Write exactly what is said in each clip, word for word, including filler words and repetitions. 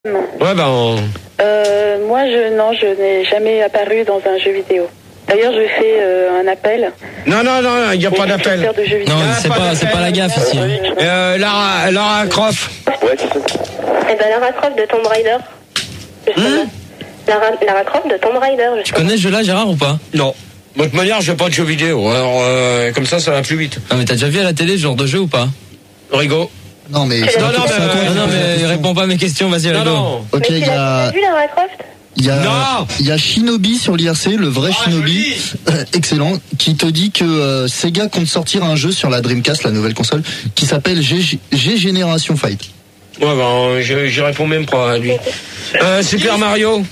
Non. Ouais, ben. On... Euh, moi, je non, je n'ai jamais apparu dans un jeu vidéo. D'ailleurs, je fais euh, un appel. Non, non, non, il n'y a pas d'appel. Non, c'est pas, c'est pas la gaffe ici. Euh, Lara, Lara Croft. Ouais, c'est ça. Eh ben, Lara Croft de Tomb Raider. Hum Lara, Lara Croft de Tomb Raider. Justement. Tu connais ce jeu-là, Gérard, ou pas? Non. De toute manière, je n'ai pas de jeux vidéo. Alors, euh, comme ça, ça va plus vite. Non, mais t'as déjà vu à la télé ce genre de jeu ou pas? Rigo. Non, mais. Non, non, mais, non, non, mais réponds pas à mes questions, vas-y, non, Rigo. non. Ok, il y a. T'as vu Lara Croft? Il y a, non il y a Shinobi sur l'I R C, le vrai oh, Shinobi, euh, excellent, qui te dit que euh, Sega compte sortir un jeu sur la Dreamcast, la nouvelle console, qui s'appelle G, G Generation Fight. Ouais, ben, je, je réponds même pas à lui. Euh, Super Mario.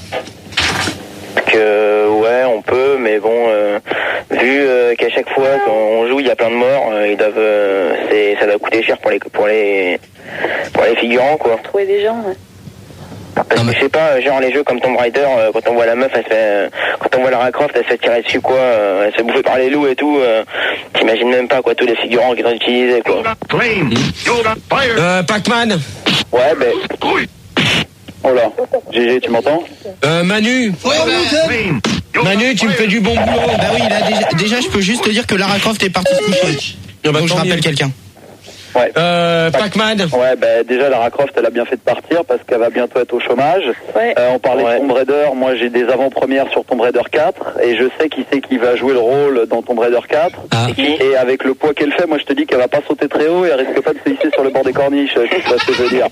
Que, ouais, on peut, mais bon, euh, vu euh, qu'à chaque fois quand on joue, il y a plein de morts, euh, ils doivent, euh, c'est, ça doit coûter cher pour les, pour les, pour les figurants, quoi. Trouver des gens, ouais. Parce que je sais pas, genre les jeux comme Tomb Raider, euh, quand on voit la meuf, elle se fait, euh, quand on voit Lara Croft, elle se fait tirer dessus, quoi, euh, elle se fait bouffer par les loups et tout, euh, t'imagines même pas, quoi, tous les figurants qu'ils ont utilisés, quoi. Euh, Pac-Man. Ouais, ben. Oh là, G G, tu m'entends? Euh, Manu. Manu, tu me fais du bon boulot. Bah oui, là, déjà, déjà, je peux juste te dire que Lara Croft est partie se coucher. Ah bah, Donc je tant rappelle mieux. quelqu'un. Ouais. Euh, Pac-Man. Ouais, bah déjà Lara Croft, elle a bien fait de partir parce qu'elle va bientôt être au chômage. Ouais. Euh, on parlait Ouais. de Tomb Raider, moi j'ai des avant-premières sur Tomb Raider quatre et je sais qui c'est qui va jouer le rôle dans Tomb Raider quatre. Ah. Et avec le poids qu'elle fait, moi je te dis qu'elle va pas sauter très haut et elle risque pas de se hisser sur le bord des corniches, si tu vois ce que je veux dire.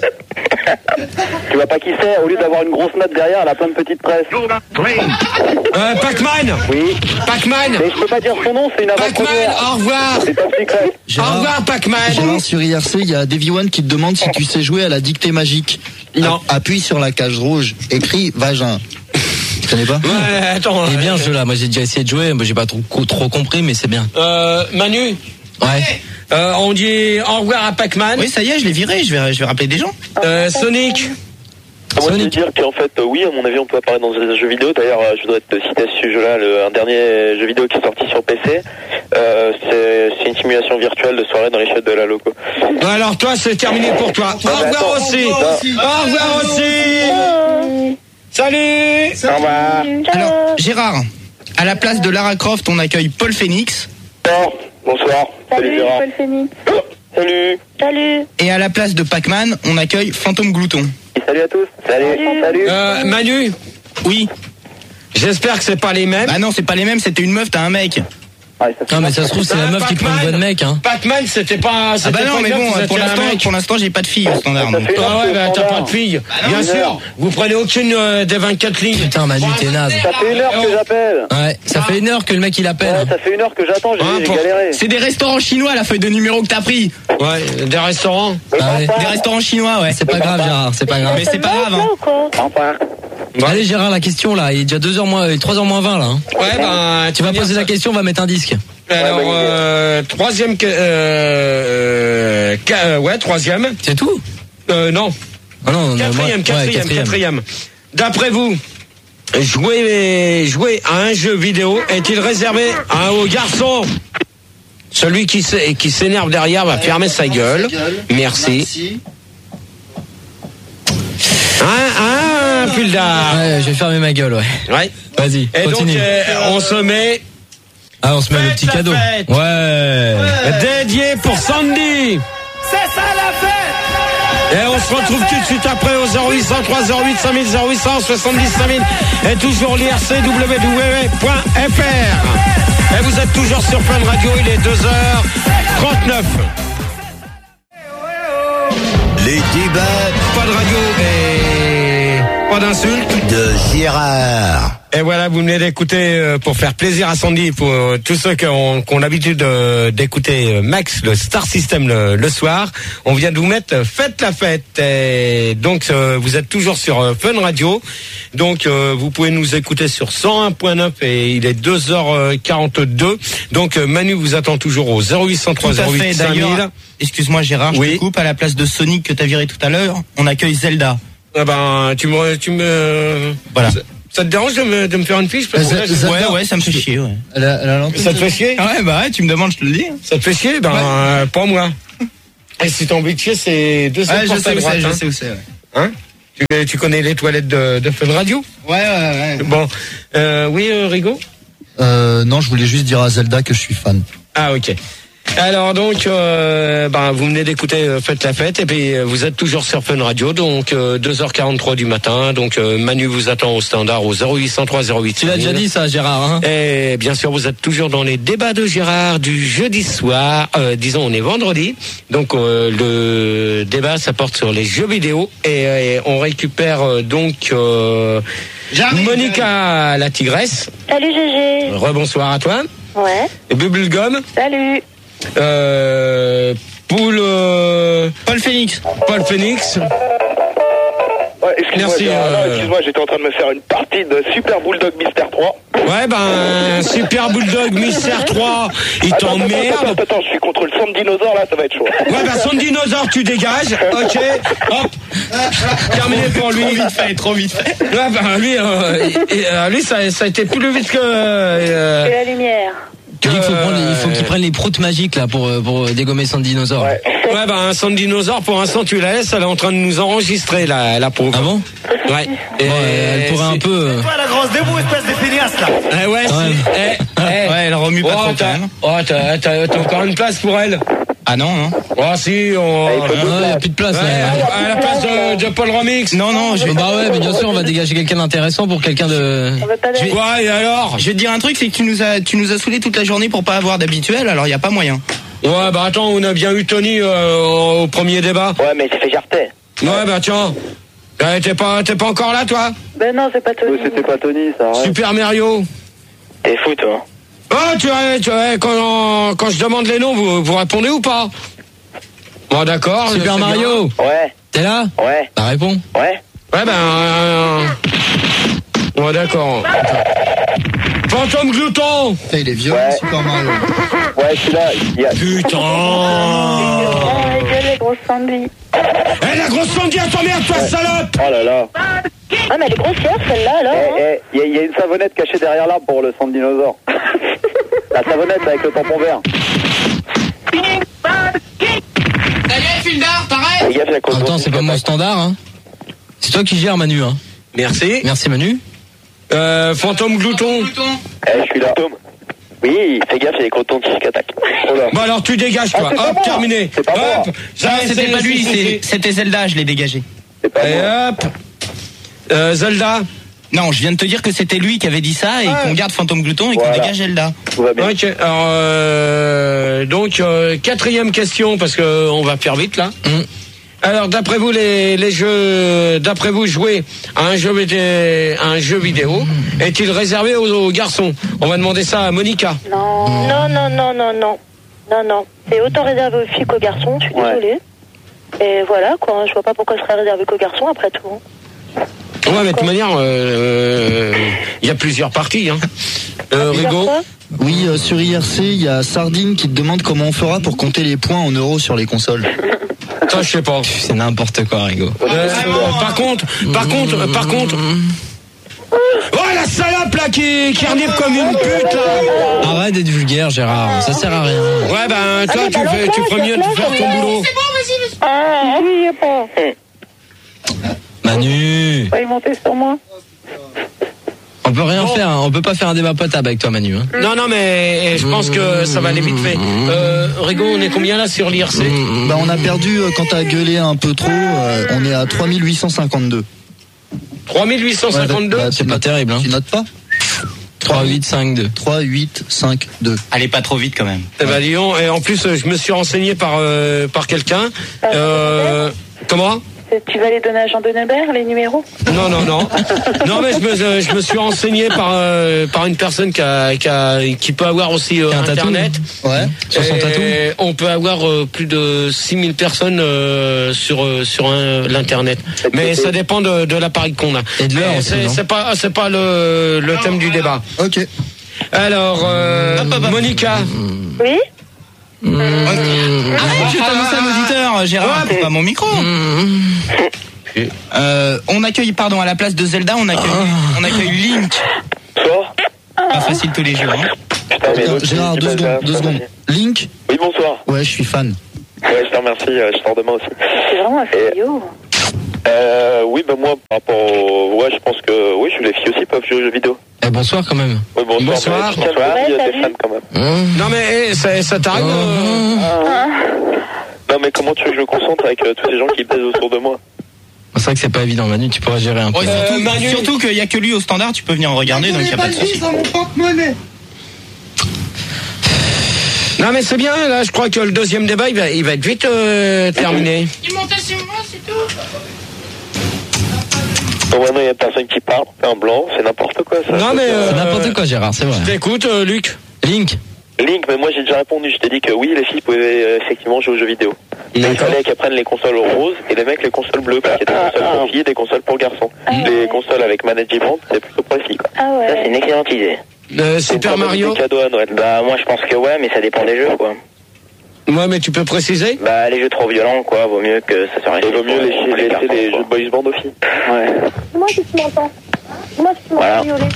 Tu vois pas qui c'est, au lieu d'avoir une grosse note derrière, elle a plein de petites presses. Euh, Pac-Man. Oui. Pac-Man. Mais je peux pas dire son nom, c'est une Pac-Man, avant-première. au revoir. C'est top secret. Au Gérard, revoir, Pac-Man. Gérard, sur I R C, il y a Davy One qui te demande si tu sais jouer à la dictée magique. Non. A- Appuie sur la cage rouge, écrit vagin. Tu connais pas? Ouais, attends. Il est bien ce jeu-là, moi j'ai déjà essayé de jouer, moi j'ai pas trop, trop compris, mais c'est bien. Euh, Manu. Ouais. Euh, on dit au revoir à Pac-Man. Oui, ça y est, je l'ai viré, je vais, je vais rappeler des gens. Euh, Sonic. Moi, je veux Sonic. dire qu'en fait, euh, oui, à mon avis, on peut apparaître dans un jeu vidéo. D'ailleurs, euh, je voudrais te citer à ce sujet-là, le, un dernier jeu vidéo qui est sorti sur P C. Euh, c'est, c'est une simulation virtuelle de soirée dans les chiottes de la loco. Alors toi, c'est terminé pour toi. Au revoir aussi. Au revoir aussi. Salut. Au revoir. Alors, Gérard, à la place de Lara Croft, on accueille Paul Phoenix. Bonsoir. Salut, Salut, Gérard. Paul Phoenix. Salut. Salut. Et à la place de Pac-Man, on accueille Fantôme Glouton. Et salut à tous. Salut. Salut. Salut. Euh, Manu. Oui. J'espère que c'est pas les mêmes. Bah non, c'est pas les mêmes, c'était une meuf, t'as un mec. Ouais, ça fait Non, mais ça se trouve, c'est la Ah, meuf qui prend Pac-Man. une bonne mec, hein. Pac-Man, c'était pas. Ah C'était bah non, pas mais une meuf, bon, c'était pour un l'instant, mec. pour l'instant, j'ai pas de fille au standard. Ça donc. fait- Ah ouais, bah t'as standard. pas de fille. non, Bien une sûr. heure. Vous prenez aucune euh, des vingt-quatre lignes. Putain, Manu, t'es naze. Ça fait une heure que j'appelle. Ouais, ça fait une heure que le mec il appelle. Ouais, ça fait une heure que j'attends, j'ai, Ouais, j'ai pour- galéré. C'est des restaurants chinois, la feuille de numéro que t'as pris. Ouais, des restaurants. Ah ouais. Des restaurants chinois, ouais. C'est pas grave, Gérard, c'est pas grave. Mais c'est pas grave, hein. Ou quoi? Au revoir. Allez, Gérard, la question là, il est déjà deux heures moins, trois heures moins vingt là. Hein. Ouais, ben Tu vas poser la question, on va mettre un disque. Alors, bonne idée. euh, troisième, que- euh, euh, euh, ouais, troisième. C'est tout? Euh, non. Ah non, non, Quatrième, moi- ouais, quatrième, quatrième. D'après vous, jouer, jouer à un jeu vidéo est-il réservé à un haut garçon? Celui qui s'é- qui s'énerve derrière va fermer sa gueule. Merci. Hein, hein, Pulda. Ouais, je vais fermer ma gueule, ouais. Ouais. Vas-y, Et donc, continue. euh, on se met Ah, on se met le petit Faites la cadeau. fête. Ouais. dédié pour Sandy. C'est ça la fête! Et on se retrouve tout de suite après au zéro huit zéro trois zéro huit cinq mille zéro huit cent soixante-dix cinq mille et toujours l'I R C W W point F R. Et vous êtes toujours sur Fun Radio, il est deux heures trente-neuf. Les débats Pas de radio et pas d'insultes. de Gérard. Et voilà, vous venez d'écouter euh, pour faire plaisir à Sandy, pour euh, tous ceux qui ont, qui ont l'habitude euh, d'écouter euh, Max, le Star System le, le soir. On vient de vous mettre euh, Faites la fête. Et donc euh, vous êtes toujours sur euh, Fun Radio. Donc euh, vous pouvez nous écouter sur cent un point neuf et il est deux heures quarante-deux. Donc euh, Manu vous attend toujours au zéro huit zéro trois Tout à zéro huit fait, cinq mille. d'ailleurs. Excuse-moi, Gérard, je Oui. te coupe. À la place de Sonic que t'as viré tout à l'heure, on accueille Zelda. Ah ben tu me tu me Voilà. Ça, ça te dérange de me, de me faire une fiche parce que là, je- Zelda. Ouais, ouais, ça me fait chier, ouais. Elle a, elle a lancé Ça te fait chier? Ouais, bah ouais, tu me demandes, je te le dis. Ça te fait chier? Ben, Ouais. euh, pas moi. Et si t'as envie de chier, c'est deux Ouais, je portes sais à où droite, c'est, je hein. sais où c'est, ouais. Hein? Tu, tu connais les toilettes de, de Fun Radio? Ouais, ouais, ouais. Bon, euh, oui, euh, Rigo? Euh, non, je voulais juste dire à Zelda que je suis fan. Ah, ok. Alors donc, euh, bah, vous venez d'écouter euh, Faites la fête et puis euh, vous êtes toujours sur Fun Radio, donc euh, deux heures quarante-trois du matin. Donc euh, Manu vous attend au standard au zéro huit cent trois zéro huit. Tu l'as déjà dit ça, Gérard. Hein Et bien sûr, vous êtes toujours dans les débats de Gérard du jeudi soir. Euh, disons, on est vendredi, donc euh, le débat ça porte sur les jeux vidéo et, et on récupère euh, donc euh, Monica la tigresse. Salut Gégé. Rebonsoir à toi. Ouais. Et Bubblegum. Salut. Euh, Poule, euh, Paul Phoenix. Paul Phoenix. Ouais, excuse-moi, Merci, Gérard, euh, non, excuse-moi, j'étais en train de me faire une partie de Super Bulldog Mystère trois. Ouais, ben, Super Bulldog Mystère trois, il Attends, attends, t'emmerde. attends, attends, je suis contre le sang de dinosaure, là, ça va être chaud. Ouais, ben, son dinosaure, tu dégages. Ok, hop. Terminé pour lui. Trop vite fait, trop vite fait. Ouais, ben, lui, euh, et, euh, lui, ça, ça a été plus vite que, euh, C'est la lumière. Il dit qu'il faut, prendre les- il faut qu'il prenne les proutes magiques là pour, euh, pour dégommer son dinosaure. Ouais. Ouais, ben, un son de dinosaure, pour l'instant, tu la laisses, elle est en train de nous enregistrer, la, la pauvre. Ah bon? Ouais. Et Bon, euh, elle pourrait un c'est- peu. euh, Toi, la grosse debout, espèce de feignasse, là. Eh ouais, c'est- eh, eh. Ouais, elle remue pas Oh, trop quand t'as, même. oh, t'as, t'as, t'as encore une place pour elle? Ah non, non. Oh, si, on. Ah, il faut Il n'y a plus de place Ouais, là. à la place de, de Paul Remix. Non, non, je vais, Bah ouais, mais bien sûr, on va dégager quelqu'un d'intéressant pour quelqu'un de. On veut pas Je vais- d'aller. Ouais, et alors? je vais te dire un truc, c'est que tu nous as, tu nous as saoulé toute la journée pour pas avoir d'habituel, alors il y a pas moyen. Ouais, bah attends, on a bien eu Tony euh, au premier débat. Ouais, mais il s'est fait jarter. Ouais, bah tiens. Eh, t'es pas, t'es pas encore là, toi? Ben non, c'est pas Tony. C'était pas Tony, ça. Super Mario. T'es fou, toi. Oh, tu vois, tu vois, quand, quand je demande les noms, vous, vous répondez ou pas? Bon, d'accord. Super c'est Mario, Ouais, t'es là? ouais, Bah réponds. ouais. bien. Ouais, ben. Euh... Ouais, d'accord. Fantôme Glouton. Putain, il est violent, Ouais. Super Mario. Ouais, celui-là, il y a... Putain. Oh, my gueule, les grosses Sandy. Eh, la grosse Sandy, à ton merde, toi, salope. Oh là là. Ah, mais elle est grossière, celle-là, alors. hein. Eh, eh, il y, a- y a une savonnette cachée derrière l'arbre pour le sang de dinosaure. La savonnette avec le tampon vert. Fais gaffe, la côte Attends, d'ours c'est pas qui mon attaque. standard. Hein. C'est toi qui gères Manu. Hein. Merci. Merci Manu. Euh, Fantôme Glouton. Eh, je suis là. Oui, fais gaffe, il y a les crotons qui attaquent. Oh là. Bon, alors tu dégages, toi. Ah, c'est pas Hop, moi. terminé. C'est pas moi. Hop. Ça, Non, c'était c'est- pas lui, c'est- c'est- c'était Zelda, je l'ai dégagé. C'est pas Et moi. hop. Euh, Zelda. Non, je viens de te dire que c'était lui qui avait dit ça et Ah. qu'on garde Fantôme Glouton et qu'on Voilà. dégage Zelda. Tout va bien. Ok. Alors, euh, donc euh, quatrième question parce que on va faire vite là. Mm. Alors, d'après vous, les, les jeux, d'après vous, jouer à un jeu, vidé- à un jeu vidéo est-il réservé aux, aux garçons? On va demander ça à Monica. Non. Non, non, non, non, non. Non, non. C'est autant réservé aux filles qu'aux garçons, je suis Ouais. désolée. Et voilà, quoi. Je vois pas pourquoi ce serait réservé qu'aux garçons, après tout. Ouais, mais de toute manière, il euh, y a plusieurs parties. Hein. Euh, Plusieurs Rigo. fois. Oui, euh, sur I R C, il y a Sardine qui te demande comment on fera pour compter les points en euros sur les consoles. Ça, je sais pas. C'est n'importe quoi, Rigo. Euh, par contre, par contre, par contre. Oh la salope là qui, qui renifle comme une pute là. Arrête d'être vulgaire, Gérard. Ça sert à rien. Ouais ben toi mais tu balance-la, fais, tu ferais mieux de jette-la, faire ton jette-la. boulot. Ah, oui, y a pas. Manu, Pas y monter sur moi. on peut rien Bon. faire. Hein. On peut pas faire un débat potable avec toi, Manu. Hein. Non non mais je pense que ça va aller vite fait. Euh, Rigo, on est combien là sur l'I R C? Bah, on a perdu euh, quand t'as gueulé un peu trop. euh, on est à trois mille huit cent cinquante-deux. trois mille huit cent cinquante-deux. Ouais, bah, C'est tu pas notes- terrible. Hein. Tu notes pas trois, huit, cinq, deux. trois, huit, cinq, deux. Allez pas trop vite quand même. Eh ben Lyon, et en plus je me suis renseigné par euh, par quelqu'un. Euh, comment? Tu vas les donner à Jean Denebert, les numéros? Non, non, non. Non, mais je me, euh, je me suis renseigné par, euh, par une personne qui, a, qui, a, qui peut avoir aussi euh, Qui a un tatou. Internet. Ouais. Sur son Et tatou. on peut avoir euh, plus de six mille personnes euh, sur, euh, sur un- l'Internet. Mais ça dépend de, de l'appareil qu'on a. Et de l'heure Mais aussi, c'est, non c'est pas, c'est pas le, le thème du débat. Ok. Alors, euh, Monica. Oui? Arrête, je t'annonce un auditeur, Gérard, Ouais, c'est pas mon micro. Euh, on accueille, pardon, à la place de Zelda, on accueille, on accueille Link. Bonsoir. Pas facile tous les jours. Hein. Putain, mais Attends, l'autre, Gérard, tu deux passes secondes, là, deux ça secondes. va. Link. Oui, bonsoir. Ouais, je suis fan. Ouais, je te remercie, euh, je sors demain aussi. C'est vraiment un Et- fillot. Euh, oui, bah moi, par rapport au... Ouais, je pense que... Oui, je les filles aussi peuvent jouer aux jeux vidéo. Eh, bonsoir quand même. Oui, bonsoir. Bonsoir. Mais, bonsoir. Il y a des fans quand même. Mmh. Non mais eh, ça, ça t'arrive euh... Ah. Non, mais comment tu veux que je me concentre avec euh, tous ces gens qui pèsent autour de moi? C'est vrai que c'est pas évident, Manu, tu pourras gérer un peu. Ouais, surtout, euh, Manu... surtout qu'il y a que lui au standard, tu peux venir en regarder, donc il y a pas de souci. dans mon porte-monnaie. Non mais c'est bien, là je crois que le deuxième débat il va, il va être vite euh, terminé. Il montait sur moi, c'est tout. Bon, maintenant il y a personne qui parle, un blanc, c'est n'importe quoi ça. Non mais... C'est euh, n'importe quoi, Gérard, c'est vrai. Je t'écoute, euh, Luc. Link. Link, mais moi j'ai déjà répondu, je t'ai dit que oui, les filles pouvaient euh, effectivement jouer aux jeux vidéo. Mais il fallait qu'elles prennent les consoles roses et les mecs les consoles bleues, parce qu'il y a des consoles pour filles et des consoles pour garçons. Ah, les ouais. consoles avec management, c'est plutôt pour les filles quoi. Ah ouais. Ça c'est une excellente idée. Euh, Super Mario. Cadeau à Noël. Bah moi je pense que ouais, mais ça dépend des jeux quoi. Ouais mais tu peux préciser? Bah les jeux trop violents quoi, vaut mieux que ça soit resté. Il vaut mieux laisser les, les, les jeux de boys band aussi. Ouais. Dis-moi si tu m'entends. Dis-moi si tu m'entends Voilà. violer.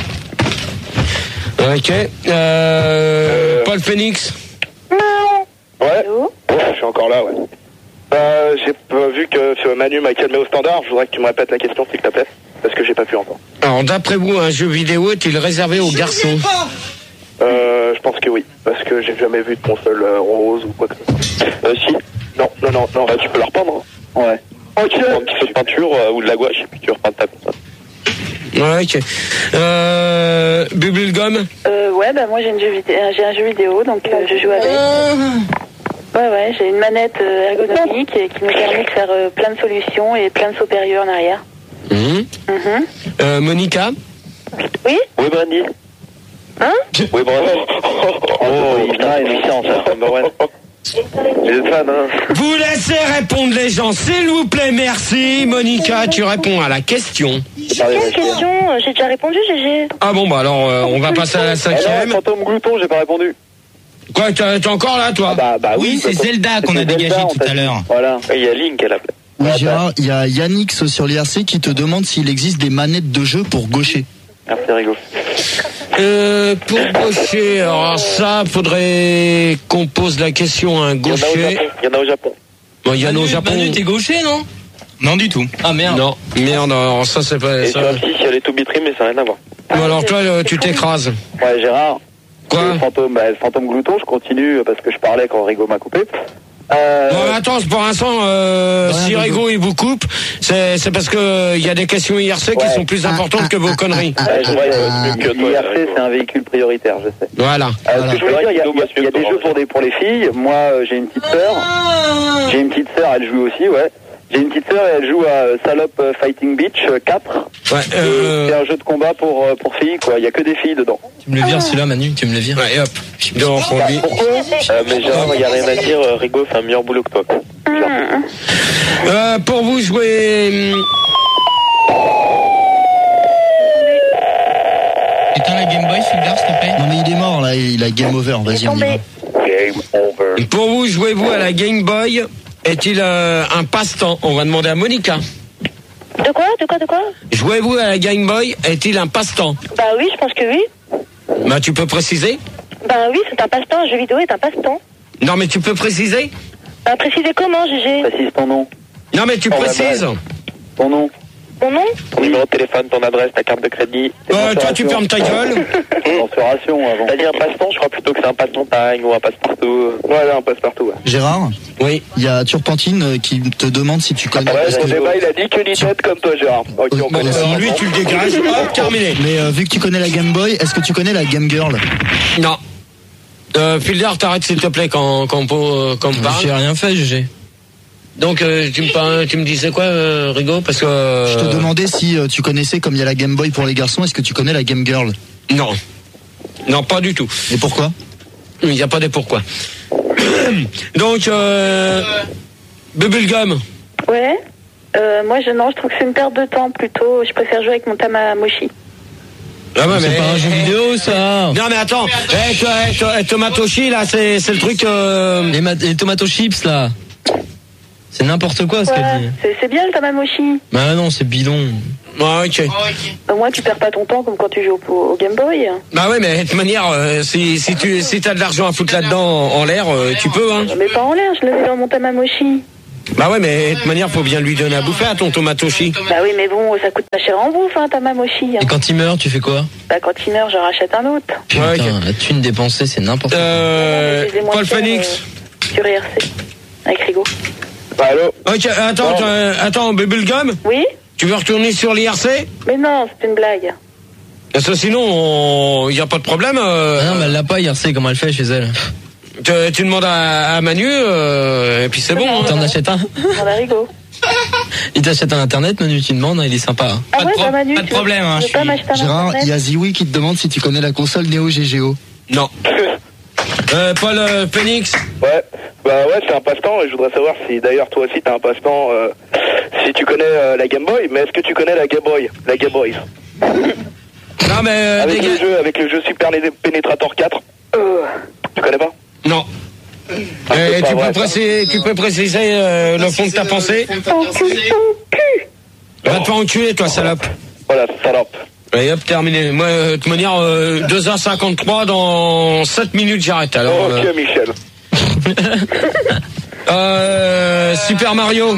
Ok. Euh, Paul Phoenix. Ouais. Ouais, je suis encore là, ouais. Bah, j'ai pas vu que Manu m'a calmé au standard. Je voudrais que tu me répètes la question, s'il te plaît. Parce que j'ai pas pu entendre. Alors d'après vous, un jeu vidéo est-il réservé aux garçons? Euh, je pense que oui. Parce que j'ai jamais vu de console euh, rose ou quoi que ce soit. Euh, si. Non, non, non, non. Bah, tu peux la repeindre. Hein. Ouais. Ok. Tu prends un petit peu de peinture euh, ou de la gouache et puis tu repeins ta console. Ouais, ok. Euh, Bubblegum. Euh, ouais, bah moi j'ai, une jeu vidéo, j'ai un jeu vidéo, donc euh, je joue avec. Ouais, ouais, j'ai une manette euh, ergonomique et qui me permet de faire euh, plein de solutions et plein de sauts périlleux en arrière. Mmh. Mm-hmm. Euh, Monica. Oui. Oui, Brandy. Hein? Oui, bravo. Oh, putain, il est méchant ça. Number one. Les fans, hein. Vous laissez répondre les gens, s'il vous plaît, merci. Monica, tu réponds à la question. Quelle question? J'ai déjà répondu, Gégé. Ah bon, bah alors, euh, on va passer à la cinquième. Eh non, Fantôme Glouton, j'ai pas répondu. Quoi, t'es t'es encore là, toi? Ah bah, bah oui, Oui, c'est bah, Zelda qu'on a c'est dégagé Zelda, en tout fait. à l'heure. Voilà. Il y a Link à la place. Oui, Gérard, il y a Yannix sur l'I R C qui te demande s'il existe des manettes de jeu pour gaucher. Merci, Rigo. Euh, pour gaucher, alors ça, faudrait qu'on pose la question à un gaucher. Il y en a au Japon. Bon, il y en a au Japon. Manu, t'es gaucher, non? Non, du tout. Ah merde. Non, merde, alors ça c'est pas Et ça. sur la petite, il y a les to be trim, mais ça n'a rien à voir. Bon, alors toi, euh, tu t'écrases. Ouais, Gérard. Quoi? Le fantôme, bah, le fantôme Glouton, je continue parce que je parlais quand Rigo m'a coupé. Euh... Bon, attends, pour l'instant, euh, si Rigo il vous coupe, c'est c'est parce que il y a des questions I R C qui Ouais. sont plus importantes que vos conneries. Ouais, je vois, euh, mieux que toi, l'I R C, c'est un véhicule prioritaire, je sais. Voilà. Euh, ce que je voulais dire, il y a, il y a- il y a des jeux pour des pour les filles. Moi, euh, j'ai une petite sœur. J'ai une petite sœur, elle joue aussi, ouais. J'ai une petite sœur et elle joue à euh, Salop euh, Fighting Beach euh, quatre. Ouais, euh... C'est un jeu de combat pour euh, pour filles, quoi. Il y a que des filles dedans. Tu me le vires celui-là, Manu, tu me le vires. Ouais, et hop. Donc, on lui... Pourquoi Euh, mais Gérard, il n'y a rien à dire, euh, Rigo fait un meilleur boulot que toi. quoi. euh, pour vous jouer... Éteins la Game Boy, Fulgar, s'il te plaît. Non mais il est mort là, il a game over, vas-y on y va. Game over. Pour vous, jouez-vous à la Game Boy? Est-il euh, un passe-temps? On va demander à Monica. De quoi? De quoi? De quoi? Jouez-vous à la Game Boy? Est-il un passe-temps? Bah oui, je pense que oui. Bah, tu peux préciser? Bah oui, c'est un passe-temps. Un jeu vidéo est un passe-temps. Non, mais tu peux préciser? Bah précisez comment, Gégé? Précise ton nom. Non, mais tu Oh, précises. Ton nom. Mon nom? Ton numéro de téléphone, ton adresse, ta carte de crédit. Euh, toi, tu fermes ta gueule. Mensuration avant. T'as dit un passe-temps, je crois plutôt que c'est un passe-montagne ou un passe-partout. Ouais, là, on passe partout. Ouais, Gérard, Oui. il y a Turpentine euh, qui te demande si tu connais. ouais parce son que- débat, il a dit que ni tête comme toi, Gérard. Ok, on Bon, connaît. Alors, lui, tu le dégages. Hop, terminé. Mais euh, vu que tu connais la Game Boy, est-ce que tu connais la Game Girl? Non. Euh, Fildar, t'arrêtes s'il te plaît quand, quand, on- quand on parle. J'ai rien fait, Gégé. Donc, euh, tu, me, parles- tu me disais quoi, euh, Rigo? Parce que... euh, Je te demandais si euh, tu connaissais, comme il y a la Game Boy pour les garçons, est-ce que tu connais la Game Girl? Non. Non, pas du tout. Et pourquoi? Il n'y a pas de pourquoi. Donc, euh, Bubblegum. Ouais. Euh, moi, je, non, je trouve que c'est une perte de temps plutôt. Je préfère jouer avec mon Tamagotchi. Ah ouais, C'est mais... pas un jeu vidéo, ça. Non, mais attends. Eh, to- eh, to- eh, Tomatoshi, là, c'est c'est le truc... Euh... Les, ma- les tomato chips, là. C'est n'importe quoi, ce Ouais, qu'elle dit. c'est, c'est bien le Tamagotchi. Bah non, c'est bidon. Ouais, ok. Au moins, tu perds pas ton temps comme quand tu joues au, au Game Boy. Bah ouais, mais de toute manière, euh, si, si tu si t'as de l'argent à foutre là-dedans en, en l'air, euh, tu peux, hein. Mais pas en l'air, je l'avais dans mon Tamagotchi. Bah ouais, mais de toute manière, faut bien lui donner à bouffer à ton Tomatoshi. Bah oui, mais bon, ça coûte pas cher en bouffe, hein, ta mamoshi. Hein. Et quand il meurt, tu fais quoi? Bah quand il meurt, je rachète un autre. Putain, Ouais, ok. la thune dépensée, c'est n'importe quoi. Euh, Je les ai moins Paul chers, Phoenix. euh, sur I R C, avec Rigo. Bah, allô? Ok, attends, Non. euh, attends, Bubblegum, Oui? tu veux retourner sur l'I R C? Mais non, c'est une blague. Parce que sinon, il n'y a pas de problème. Euh, Ah non, mais elle l'a pas, I R C, comment elle fait chez elle? tu, tu demandes à, à Manu, euh, et puis c'est bon. Hein. T'en achètes un? On a Rigo. Il t'achète un internet, Manu, tu demandes, il est sympa. Hein. Ah Pas de ouais, pro- bah Manu, pas de tu veux- problème, hein, tu veux je pas suis- m'acheter un Gérard, internet? il y a Ziwi qui te demande si tu connais la console Neo G G O. Non. Euh, Paul euh, Phoenix. Ouais, bah ouais, c'est un passe-temps et je voudrais savoir si d'ailleurs toi aussi t'as un passe-temps, euh, si tu connais euh, la Game Boy, mais est-ce que tu connais la Game Boy, la Game Boy Non, mais euh, avec les le gars- jeu, avec le jeu Super Penetrator quatre. Tu connais pas? Non. Ah, Euh, c'est pas tu, vrai, peux ça. préciser, tu peux préciser euh, le fond de ta pensée? Va te faire enculer, toi, salope. Voilà, salope. Et hop, terminé. Moi, euh, de toute manière, euh, deux heures cinquante-trois, dans sept minutes, j'arrête. Alors, Ok, euh, Michel. euh, Super Mario.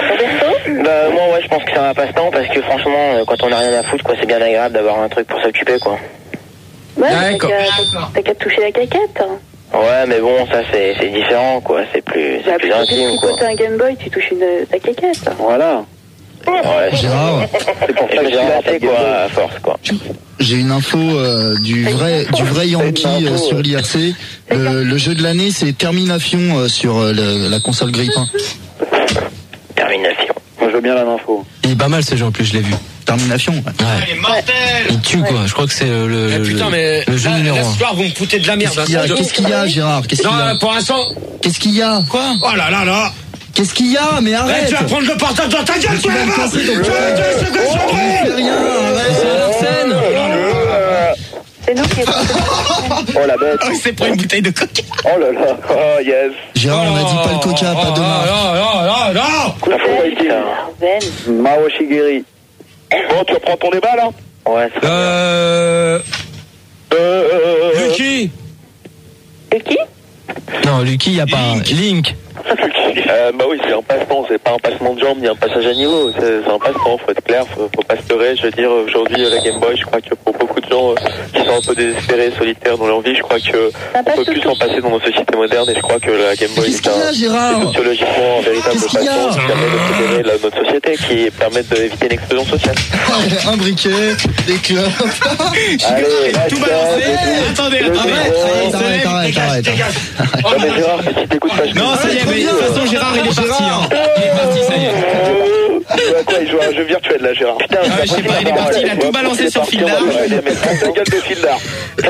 Bah moi ouais, je pense que c'est un passe-temps parce que franchement, euh, quand on a rien à foutre, quoi, c'est bien agréable d'avoir un truc pour s'occuper, quoi. Ouais, t'as D'accord. qu'à- t'as qu'à toucher la caquette. Hein. Ouais, mais bon, ça c'est c'est différent, quoi. C'est plus c'est Bah, plus parce que intime, si quoi. quand t'as un Game Boy, tu touches une, ta caquette. Voilà. Ouais, Gérard, C'est pour je ça me que suis j'ai raté, quoi, à force, quoi. j'ai une info euh, du vrai du vrai Yankee euh, sur l'I R C. Le, le jeu de l'année, c'est Termination euh, sur euh, le- la console Grippin. Termination. Moi je veux bien la info. Il est pas mal ce jeu en plus, je l'ai vu. Termination. Ouais. Ouais. Il est mortel. Il tue quoi, je crois que c'est le, le, Eh, putain, le- mais le jeu là, numéro là, ce un. soir, vous me foutez de la merde. Qu'est-ce qu'il y a, hein. Qu'est-ce qu'il y a, Gérard? Qu'est-ce qu'il Non, y a euh, pour l'instant. Qu'est-ce qu'il y a? Quoi? Oh là là là. Qu'est-ce qu'il y a? Mais Eh, arrête! tu vas prendre le portable dans ta gueule, Tu tu vas vas me voir. casser Tu ton vas portable. te ce que je Je ferai. fais rien, arrête! C'est Larsen. C'est nous qui Oh la bête. Oh, il s'est pris une bouteille de coca. Oh là là. Oh yes. Gérard, on a dit pas le coca, pas de marque. Non, non, non, non. La faute a été. Ben. Mao Shigeri. Bon, tu reprends ton débat là? Ouais, c'est Euh. Euh, euh, euh, Lucky. Et qui? Non, Lucky, y a pas. Link. Euh, bah oui, c'est un passe-temps, c'est pas un passement de jambes ni un passage à niveau, c'est c'est un passe-temps, faut être clair, faut, faut pas se leurrer. Je veux dire, aujourd'hui, la Game Boy, je crois que pour beaucoup de gens euh, qui sont un peu désespérés, solitaires dans leur vie, je crois que Ça on passe peut tout plus le s'en temps. passer dans nos sociétés modernes et je crois que la Game Boy Qu'est-ce est qu'il y a, un, Gérard? est sociologiquement un véritable Qu'est-ce qu'il y a passe-temps qui permet de fédérer la- notre société, qui permet d'éviter une explosion sociale. Un briquet, des clubs. Allez, Tout reste, balancé. et tout. Attendez, Le attendez. micro. Arrête, arrête, arrête, arrête. Non mais Gérard, si t'écoutes pas, je Non, ça y est, mais de toute façon, Gérard, il est parti. Hein. Il est parti, ça y est. Il joue à quoi? Il joue à un jeu virtuel là, Gérard. Putain, Ah, je sais pas, il est parti, il a tout balancé sur Fildar. Ta gueule de Fildar.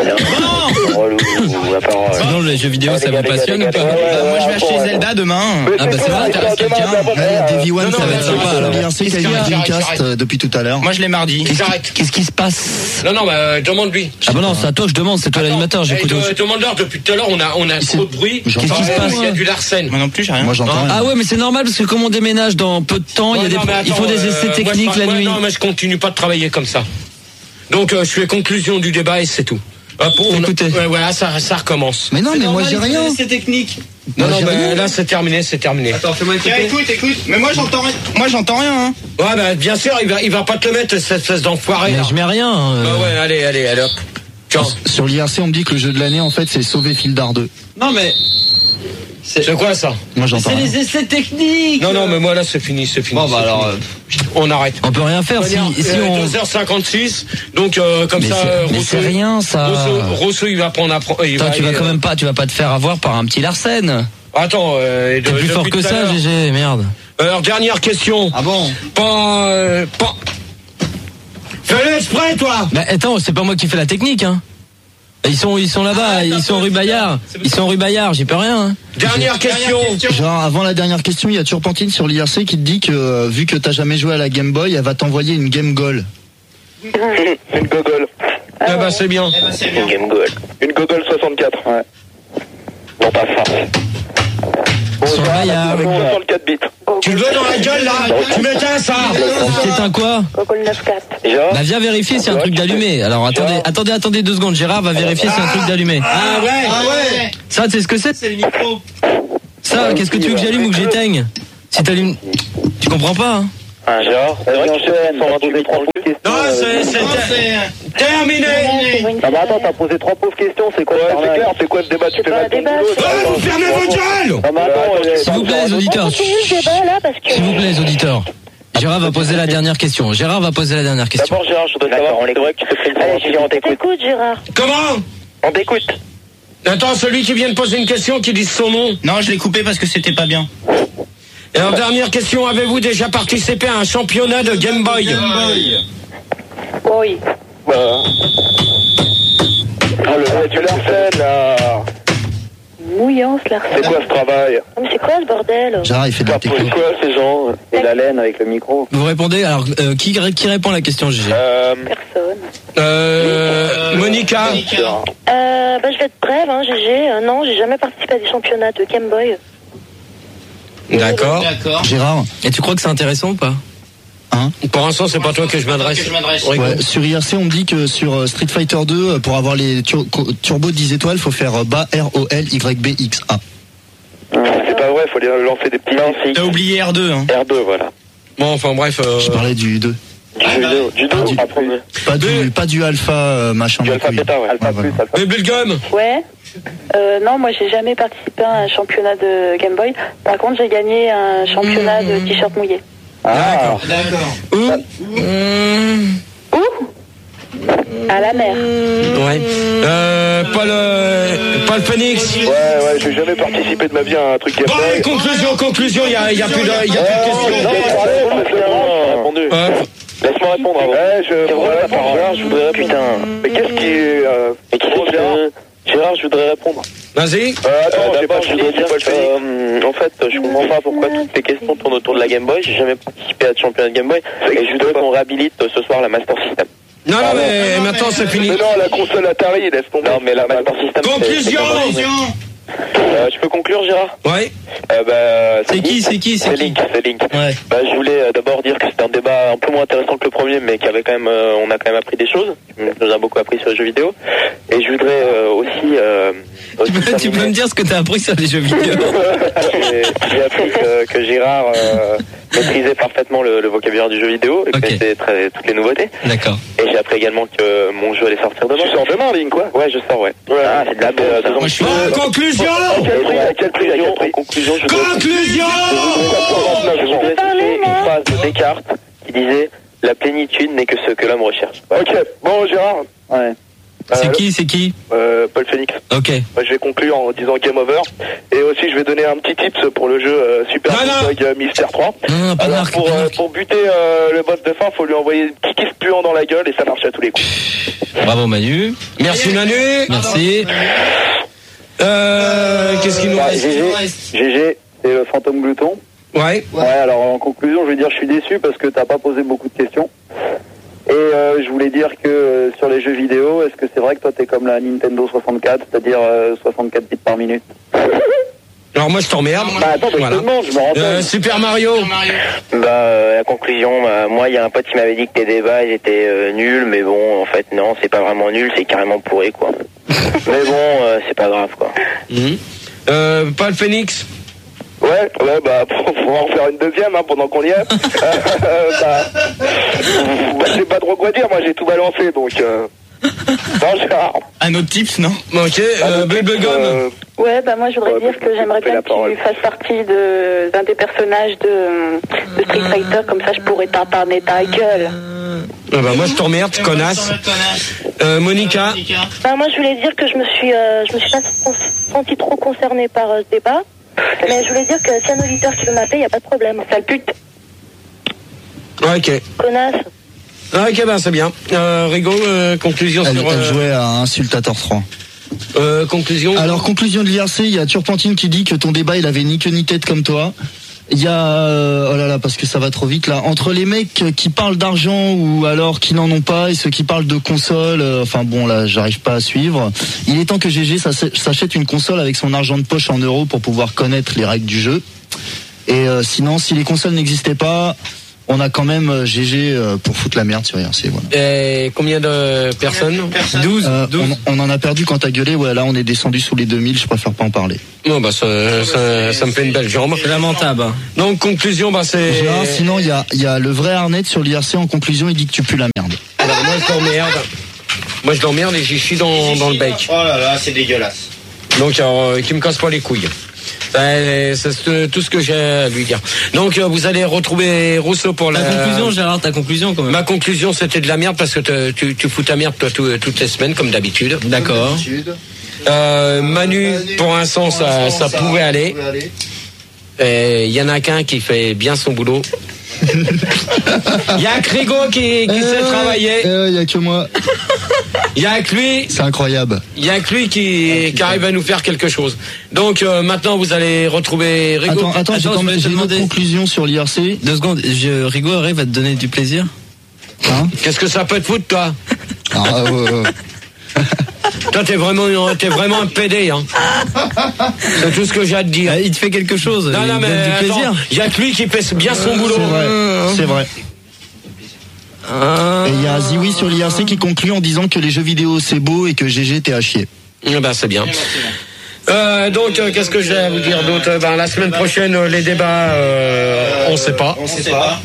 Relou, la parole. Sinon, les jeux vidéo, ça vous passionne ou pas? Bah, moi, je vais acheter Zelda demain. Ah bah c'est vrai, t'intéresse quelqu'un. Là, il y a Davy One, Non, ça non, va mais être attends, sympa. Alors, attends, l'I R C qui a eu qu'est-ce un qu'il y a? Dreamcast J'arrête, euh, depuis tout à l'heure. Moi, je l'ai mardi. J'arrête. Qu'est-ce qui se passe? Non, non, bah, euh, demande-lui. Ah bah non, c'est à toi que je demande, c'est toi l'animateur, j'écoute. Eh, de- Demande-leur, depuis tout à l'heure, on a, on a trop de bruit. Qu'est-ce qui se passe? Il y a du Larsen. Moi non plus, j'ai rien. Moi, j'entends rien. Ah ouais, mais c'est normal parce que comme on déménage dans peu de temps, il y a Ouais, des, non, mais il faut attends, des euh, essais moi, je techniques parle- la ouais, nuit. Non, mais je continue pas de travailler comme ça. Donc, euh, je fais conclusion du débat et c'est tout. Euh, pour, on- Écoutez. Ouais, voilà, ça, ça recommence. Mais non, mais moi, j'ai rien. C'est technique. Non, Moi, non, j'ai mais rien. là, c'est terminé, c'est terminé. Attends, fais-moi Tiens, écoute, écoute. Mais moi, j'entends rien. Moi, j'entends rien, hein. Ouais, bah, bien sûr, il va, il va pas te le mettre, cette espèce d'enfoiré. Mais là. je mets rien. euh. Bah ouais, allez, allez, allez, hop. Tiens. Sur l'I R C, on me dit que le jeu de l'année, en fait, c'est Sauver Fildar deux. Non mais. C'est quoi ça? Moi, j'entends rien. essais techniques. Non, non, mais moi, là, c'est fini, c'est fini. Bon bah c'est alors. fini. On arrête. On peut rien faire si, si on. deux heures cinquante-six, donc euh, comme Mais ça, c'est- euh, mais Rousseau, c'est rien, ça. Rousseau, Rousseau, il va prendre un. pro- il Attends, tu vas il- quand même pas, tu vas pas te faire avoir par un petit Larsen. Attends, euh, de- T'es plus depuis fort que tout à ça, l'heure. G G, merde. Alors, dernière question. Ah bon? Pas. euh, pas... Fais-le exprès, toi. Bah attends, c'est pas moi qui fais la technique, hein. Ils sont, ils sont là-bas, ils sont rue Bayard. Ils sont rue Bayard, j'y peux rien. Hein. Dernière question. Genre, avant la dernière question, il y a Turpentine sur l'I R C qui te dit que, euh, vu que t'as jamais joué à la Game Boy, elle va t'envoyer une Game Goal. Une gogole. Ah bah, c'est bien. Une Game Goal. Une gogole soixante-quatre, ouais. Non, pas ça. Sur Bayard. Avec soixante-quatre bits. Tu le veux dans la gueule, là? Tu m'éteins, ça. C'est un quoi? Coco neuf quatre. Déjà? Bah viens vérifier si c'est un truc d'allumé. Alors attendez, attendez, attendez deux secondes. Gérard va vérifier si c'est un truc d'allumé. Ah ouais. Ah ouais. Ça, tu sais ce que c'est? C'est le micro. Ça, qu'est-ce que tu veux que j'allume ou que j'éteigne? Si t'allumes, tu comprends pas, hein? Ah, Gérard, c'est vrai que tu t'en vas poser trois pauvres questions. Non, c'est, c'est terminé. Non, mais attends, t'as posé trois pauvres questions, c'est quoi? C'est clair, c'est quoi ce débat? Tu fais pas un débat. Vous fermez votre gueule! Non, mais attends, S'il vous plaît, les auditeurs. S'il vous plaît, les auditeurs. Gérard va poser la dernière question. Gérard va poser la dernière question. D'abord, Gérard, je voudrais savoir, c'est vrai que tu te pris une formation. On t'écoute, Gérard. Comment? On t'écoute. Attends, celui qui vient de poser une question, qui dit son nom. Non, je l'ai coupé parce que c'était pas bien. Et en dernière question, avez-vous déjà participé à un championnat de Game Boy? Oui. Bah. Ah, le tu Larsen, là. Mouillance, Larsen. C'est quoi ce travail? Mais c'est quoi ce bordel? Gérard, il fait de la techno. C'est quoi ces gens? Et la laine avec le micro. Vous répondez, alors, euh, qui, qui répond à la question, Gégé? Euh. Personne. Euh. Monica. Euh, bah, je vais être brève, hein, Gégé. Euh, non, j'ai jamais participé à des championnats de Game Boy. D'accord. D'accord. Gérard. Et tu crois que c'est intéressant ou pas? Hein? Pour l'instant, c'est pas toi que je m'adresse. Ouais, sur I R C, on me dit que sur Street Fighter deux, pour avoir les tur- turbos de dix étoiles, faut faire bas R O L Y B X A. C'est pas vrai, faut les lancer des petits lancers. T'as oublié R deux, hein. R deux, voilà. Bon, enfin bref. Euh... Je parlais du deux. Du deux, du deux, du, pas du, pas du alpha euh, machin. Du alpha bêta, ouais. Alpha plus, alpha. Mais Bubblegum. Ouais. Euh, non, moi j'ai jamais participé à un championnat de Game Boy. Par contre, j'ai gagné un championnat de t-shirt mouillé. Ah, D'accord. Où? Où? À la mer. Ouais. Euh, Paul, euh, Paul Phoenix. Ouais, ouais, j'ai jamais participé de ma vie à un truc Game Bon, Boy. allez, conclusion, conclusion, il y a, y a plus de, y a plus de questions. Répondu. Euh, Laisse-moi répondre avant. Ouais, je voudrais répondre. Gérard, je voudrais répondre. Putain. Mais qu'est-ce qui est... Euh... Mais qui c'est Gérard? Gérard, je voudrais répondre. Vas-y. Euh, attends, j'ai pas voudrais dire que, euh, en fait, je comprends pas pourquoi toutes les questions tournent autour de la Game Boy. J'ai jamais participé à de championnat de Game Boy. Et je voudrais qu'on réhabilite ce soir la Master System. Non, non, mais maintenant c'est fini. Mais non, la console Atari, laisse tomber. Non, mais la Master System... Conclusion. Euh, je peux conclure, Gérard? Ouais. Euh, bah, C'est qui, c'est qui, c'est C'est qui? Link, c'est Link. Ouais. Bah, je voulais euh, d'abord dire que c'était un débat un peu moins intéressant que le premier, mais qu'avait quand même, euh, on a quand même appris des choses. On nous a beaucoup appris sur les jeux vidéo. Et je voudrais euh, aussi, euh, aussi Tu peux, tu peux me dire ce que t'as appris sur les jeux vidéo? j'ai, j'ai appris que, que Gérard euh, maîtrisait parfaitement le, le vocabulaire du jeu vidéo et Ok. connaissait très, toutes les nouveautés. D'accord. Et j'ai appris également que mon jeu allait sortir demain. Tu sors demain, Link, quoi? Ouais, je sors, ouais. Ah, c'est de la bonne. Moi, je suis... Bon, conclusion. À quel prix, à quel prix, en conclusion, je voudrais- Conclusion. Je voudrais citer une phrase de Descartes qui disait « La plénitude n'est que ce que l'homme recherche ». Ok, bon Gérard. Ouais. C'est qui, c'est qui? euh, Paul Phoenix. Ok. Moi, je vais conclure en disant Game Over. Et aussi, je vais donner un petit tips pour le jeu euh, Super Non, non. Bug euh, Mystère trois. Non, non, pas de Alors, marque, pour, pas de euh, marque. pour buter euh, le boss de fin, faut lui envoyer un petit kiff puant dans la gueule et ça marche à tous les coups. Bravo Manu. Merci Manu. Merci. Euh, qu'est-ce qu'il nous reste? G G, c'est le fantôme glouton. Ouais. Ouais, alors en conclusion, je veux dire, je suis déçu parce que t'as pas posé beaucoup de questions. Et euh, je voulais dire que euh, sur les jeux vidéo, est-ce que c'est vrai que toi t'es comme la Nintendo soixante-quatre, c'est-à-dire euh, soixante-quatre bits par minute? Alors moi je t'emmerde. Bah attends, mais Voilà. je te demande, je me renseigne. Euh, Super Mario. Bah, euh, la conclusion, bah, moi, il y a un pote qui m'avait dit que tes débats ils étaient euh, nuls, mais bon, en fait, non, c'est pas vraiment nul, c'est carrément pourri, quoi. Mais bon, euh, c'est pas grave, quoi. Mhm. Euh, Paul Phoenix. Ouais, ouais, bah, faut, faut en faire une deuxième, hein, pendant qu'on y est. euh, bah, bah, j'ai pas trop quoi dire, moi j'ai tout balancé, donc, euh... Non, Gérard. Un autre tips, non? Ok, euh, Bubblegum. Euh, Ouais, bah moi je voudrais Ouais, dire que j'aimerais fais bien la que parole. tu fasses partie de d'un des personnages de, de Street Fighter, comme ça je pourrais t'emparner ta gueule. Ah bah moi je t'emmerde, connasse. Euh, Monica. Bah, moi, je voulais dire que je me suis, euh, je me suis pas con- sentie trop concernée par euh, ce débat. Mais je voulais dire que si un auditeur qui veut m'appeler, il n'y a pas de problème. Sale pute, Ok. connasse. Ah, ok, ben c'est bien. Euh, Rigo, euh, conclusion Elle, sur. elle Euh, jouait à Insultator trois. euh, conclusion. Alors, conclusion de l'I R C, il y a Turpentine qui dit que ton débat, il avait ni queue ni tête comme toi. Il y a, euh, oh là là, parce que ça va trop vite là, entre les mecs qui parlent d'argent ou alors qui n'en ont pas et ceux qui parlent de console, euh, enfin bon là, j'arrive pas à suivre. Il est temps que G G s'achète une console avec son argent de poche en euros pour pouvoir connaître les règles du jeu. Et euh, sinon, si les consoles n'existaient pas, On a quand même euh, G G euh, pour foutre la merde sur I R C. Voilà. Et combien de personnes? douze. Euh, on, on en a perdu quand t'as gueulé. Ouais, là on est descendu sous les deux mille. Je préfère pas en parler. Non, bah ça, ça, ça me fait une belle jambe. C'est lamentable. Donc conclusion, bah c'est. Gérard, sinon il y a, il y a le vrai Arnett sur l'I R C. En conclusion, il dit que tu pues la merde. Alors moi je l'emmerde. Moi je l'emmerde et j'y chie dans, dans le bec. Oh là là, c'est dégueulasse. Donc alors, euh, qui me casse pas les couilles. C'est, c'est tout ce que j'ai à lui dire. Donc euh, vous allez retrouver Rousseau pour la... Ta conclusion, Gérard, ta conclusion quand même. Ma conclusion, c'était de la merde parce que te, tu, tu fous ta merde toi, tout, toutes les semaines comme d'habitude. D'accord. Euh, Manu, pour l'instant, ça, ça, ça pouvait aller. Il y en a qu'un qui fait bien son boulot. Il y a que Rigo qui, qui euh, sait travailler. Il euh, y a que moi. Il y a que lui. C'est incroyable. Il y a que lui qui, qui arrive à nous faire quelque chose. Donc euh, maintenant vous allez retrouver Rigo. Attends, attends, attends j'ai, j'ai une autre conclusion sur l'I R C. Deux secondes. Je, Rigo arrive à te donner du plaisir. Hein? Qu'est-ce que ça peut te foutre, toi? Ah, ouais, ouais. Toi, t'es vraiment, t'es vraiment un pédé, hein. C'est tout ce que j'ai à te dire. Il te fait quelque chose. Non, non, mais du plaisir. Il y a que lui qui fait bien son boulot. C'est vrai. C'est vrai. Et il y a Ziwi sur l'I R C qui conclut en disant que les jeux vidéo c'est beau et que G G t'es à chier. Eh ben, c'est bien. Euh, donc, euh, qu'est-ce que j'ai à vous dire d'autre? Ben, la semaine prochaine, euh, les débats, euh, on sait pas. On sait pas.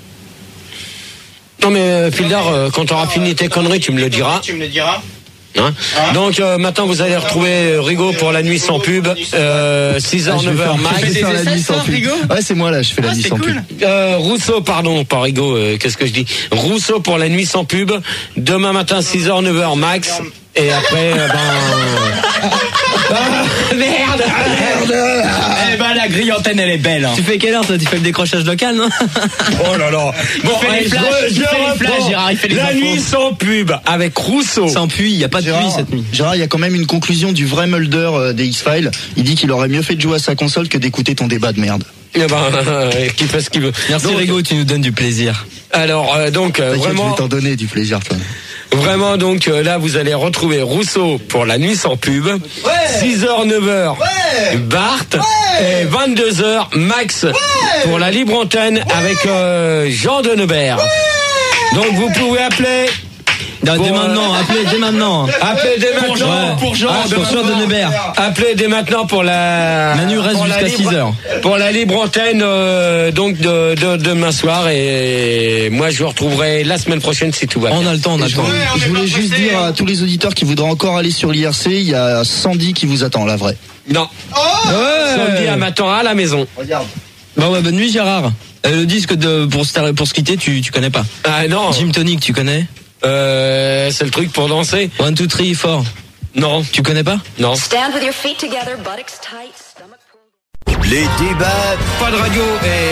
Non, mais Fildar, euh, quand t'auras fini tes conneries, tu me le diras. Tu me le diras. Hein ah. Donc euh, maintenant vous allez retrouver Rigo pour la nuit sans pub, euh, six heures, ah, neuf heures max. Faire la nuit sans pub. Ouais, c'est moi là, je fais la ah, nuit sans cool. pub. Euh, Rousseau, pardon, pas Rigo, euh, qu'est-ce que je dis? Rousseau pour la nuit sans pub, demain matin six heures, neuf heures max. Et après, euh, ben... ah, merde, merde. Eh ben la grille antenne elle est belle. Hein. Tu fais quelle heure toi? Tu fais le décrochage local, non? Oh là là. Bon, il fait les flashs, je, je, je les flashs, Gérard, il fait les la infos. Nuit sans pub avec Rousseau. Sans pluie, il y a pas de Gérard, pluie cette nuit. Gérard, il y a quand même une conclusion du vrai Mulder euh, des X-Files. Il dit qu'il aurait mieux fait de jouer à sa console que d'écouter ton débat de merde. Eh ben, euh, qu'il fait ce qu'il veut. Merci donc, Rigo, tu nous donnes du plaisir. Alors, euh, donc, euh, vraiment. Je vais t'en donner du plaisir, toi. Vraiment, donc euh, là, vous allez retrouver Rousseau pour la nuit sans pub. Ouais. six heures, neuf heures, ouais. Bart. Ouais. Et vingt-deux heures, Max, ouais. Pour la libre antenne, ouais. Avec euh, Jean Denebert. Ouais. Donc, vous pouvez appeler. Non, dès maintenant, euh... appelez dès maintenant. Appelez dès maintenant. Pour Jean, pour Jean, ah, pour Jean Denebert. Appelez dès maintenant pour la. Manu reste jusqu'à six heures. Pour la libre antenne, euh, donc de, de, de demain soir. Et moi, je vous retrouverai la semaine prochaine si tout va bien. On a le temps, on a le temps. Je, je voulais juste dire à tous les auditeurs qui voudraient encore aller sur l'I R C, il y a Sandy qui vous attend, la vraie. Non. Oh ouais. Sandy, elle m'attend à la maison. Regarde. Bah ouais, bonne nuit, Gérard. Euh, le disque de pour se pour se quitter, tu tu connais pas? Ah non. Jim Tonic, tu connais? Euh, c'est le truc pour danser. One, two, three, four. Non. Tu connais pas? Non. Stand with your feet together, buttocks tight, stomach. Les débats. Pas de radio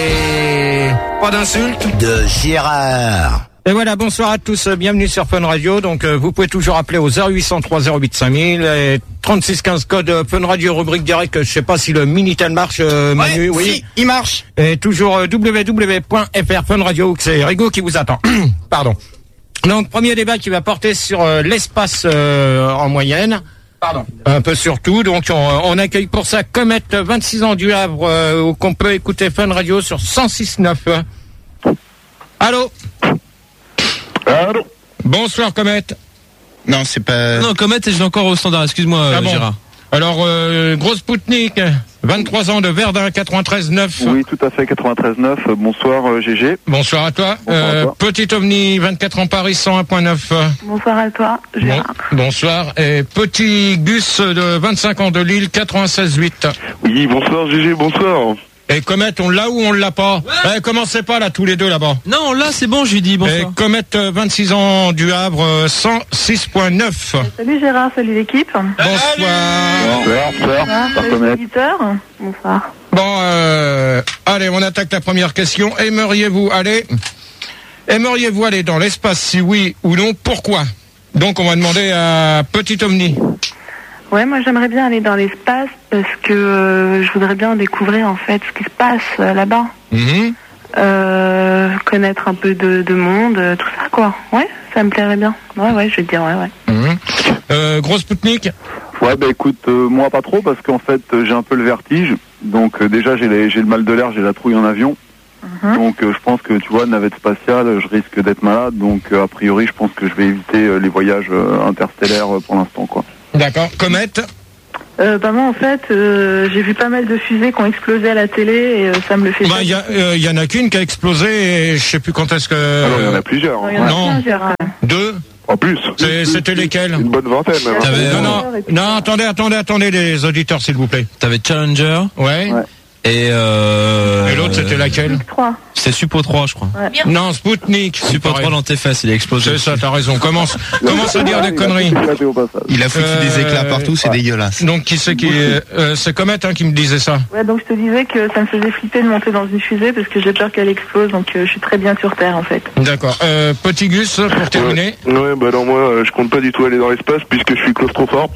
et pas d'insultes. De Gérard. Et voilà, bonsoir à tous, bienvenue sur Fun Radio. Donc euh, vous pouvez toujours appeler au zéro huit cent trois zéro huit cinq mille et trente-six quinze code Fun Radio rubrique direct. Je sais pas si le Minitel marche, euh, Manu. Ouais, oui, si, il marche. Et toujours euh, w w w point f r Fun Radio. C'est Rigo qui vous attend. Pardon. Donc premier débat qui va porter sur euh, l'espace euh, en moyenne. Pardon. Un peu sur tout. Donc on, on accueille pour ça Comet, vingt-six ans du Havre, euh, qu'on peut écouter Fun Radio sur cent six neuf. Allô. Allô. Bonsoir Comet. Non, c'est pas... Non, Comet, je vais encore au standard, excuse-moi ah bon. Gérard. Alors, euh, Gros Spoutnik, vingt-trois ans de Verdun, quatre-vingt-treize neuf. Oui, tout à fait, quatre-vingt-treize neuf. Bonsoir euh, G G. Bonsoir à toi. Bonsoir euh, à toi. Petit OVNI, vingt-quatre ans Paris, cent un point neuf. Bonsoir à toi, Gérard. Bon, bonsoir. Et Petit Gus de vingt-cinq ans de Lille, quatre-vingt-seize huit. Oui, bonsoir G G, bonsoir. Et Comet, on l'a ou on l'a pas? Ouais. Eh, commencez pas là, tous les deux là-bas. Non, là c'est bon, je lui dis bonsoir. Et Comet, vingt-six ans du Havre, cent six point neuf. Salut Gérard, salut l'équipe. Bonsoir. Bonsoir, bonsoir. Ah, salut les auditeurs. Bonsoir. Bon, euh, allez, on attaque la première question. Aimeriez-vous aller, aimeriez-vous aller dans l'espace? Si oui ou non, pourquoi? Donc, on va demander à Petit OVNI. Ouais, moi j'aimerais bien aller dans l'espace parce que euh, je voudrais bien découvrir en fait ce qui se passe euh, là-bas. Mm-hmm. Euh, connaître un peu de, de monde, euh, tout ça quoi. Ouais, ça me plairait bien. Ouais, ouais, je vais te dire, ouais, ouais. Mm-hmm. Euh, Gros Spoutnik. Ouais, bah écoute, euh, moi pas trop parce qu'en fait euh, j'ai un peu le vertige. Donc euh, déjà j'ai, les, j'ai le mal de l'air, j'ai la trouille en avion. Mm-hmm. Donc euh, je pense que tu vois, navette spatiale, je risque d'être malade. Donc euh, a priori, je pense que je vais éviter euh, les voyages euh, interstellaires euh, pour l'instant, quoi. D'accord. Comète. Euh, bah moi en fait euh, j'ai vu pas mal de fusées qui ont explosé à la télé et euh, ça me le fait. Bah il y, euh, y en a qu'une qui a explosé et je sais plus quand est-ce que. Alors il y en a plusieurs. Non, il y en a Non. plusieurs, quand même. Deux. En plus. C'est- C'était lesquelles? Une bonne vingtaine. Même. T'avais- Non, non, non, attendez, attendez, attendez les auditeurs s'il vous plaît. T'avais Challenger. Ouais. Ouais. Et, euh, Et l'autre c'était laquelle? trois. C'est Suppo trois, je crois. Ouais. Non, Spoutnik. Suppo trois dans tes fesses, il a explosé. C'est ça, t'as raison. Commence, commence à dire des conneries. Il a foutu des Euh, éclats partout, c'est ouais. dégueulasse. Donc qui c'est qui euh, c'est Comet hein, qui me disait ça. Ouais, donc je te disais que ça me faisait flipper de monter dans une fusée parce que j'ai peur qu'elle explose, donc euh, je suis très bien sur Terre en fait. D'accord. Euh, petit Gus pour terminer. Ouais, ouais bah non, moi, euh, je compte pas du tout aller dans l'espace puisque je suis claustrophobe.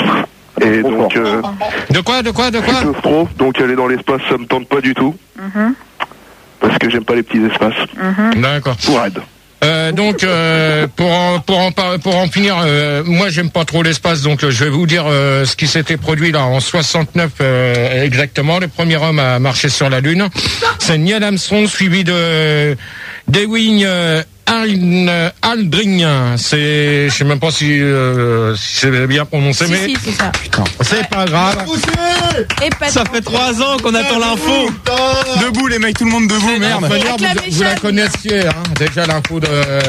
Et donc, euh, De quoi, de quoi, de je suis quoi claustro, donc aller dans l'espace, ça me tente pas du tout. Mhm. Parce que j'aime pas les petits espaces. Mhm. D'accord. Tout raide. Euh, donc euh, pour en, pour en par- pour en finir, euh, moi j'aime pas trop l'espace, donc euh, je vais vous dire euh, ce qui s'était produit là en soixante-neuf euh, exactement. Le premier homme à marcher sur la Lune, c'est Neil Armstrong suivi de d'Ewing euh, Aldrin. Aldrin. C'est, je sais même pas si, euh, si c'est bien prononcé, Si, mais si, c'est ça. c'est pas grave. Et pas Ça fait trois ans qu'on attend l'info. Debout, les mecs, tout le monde debout, merde. Vous, vous, vous la connaissiez, hein, déjà l'info de,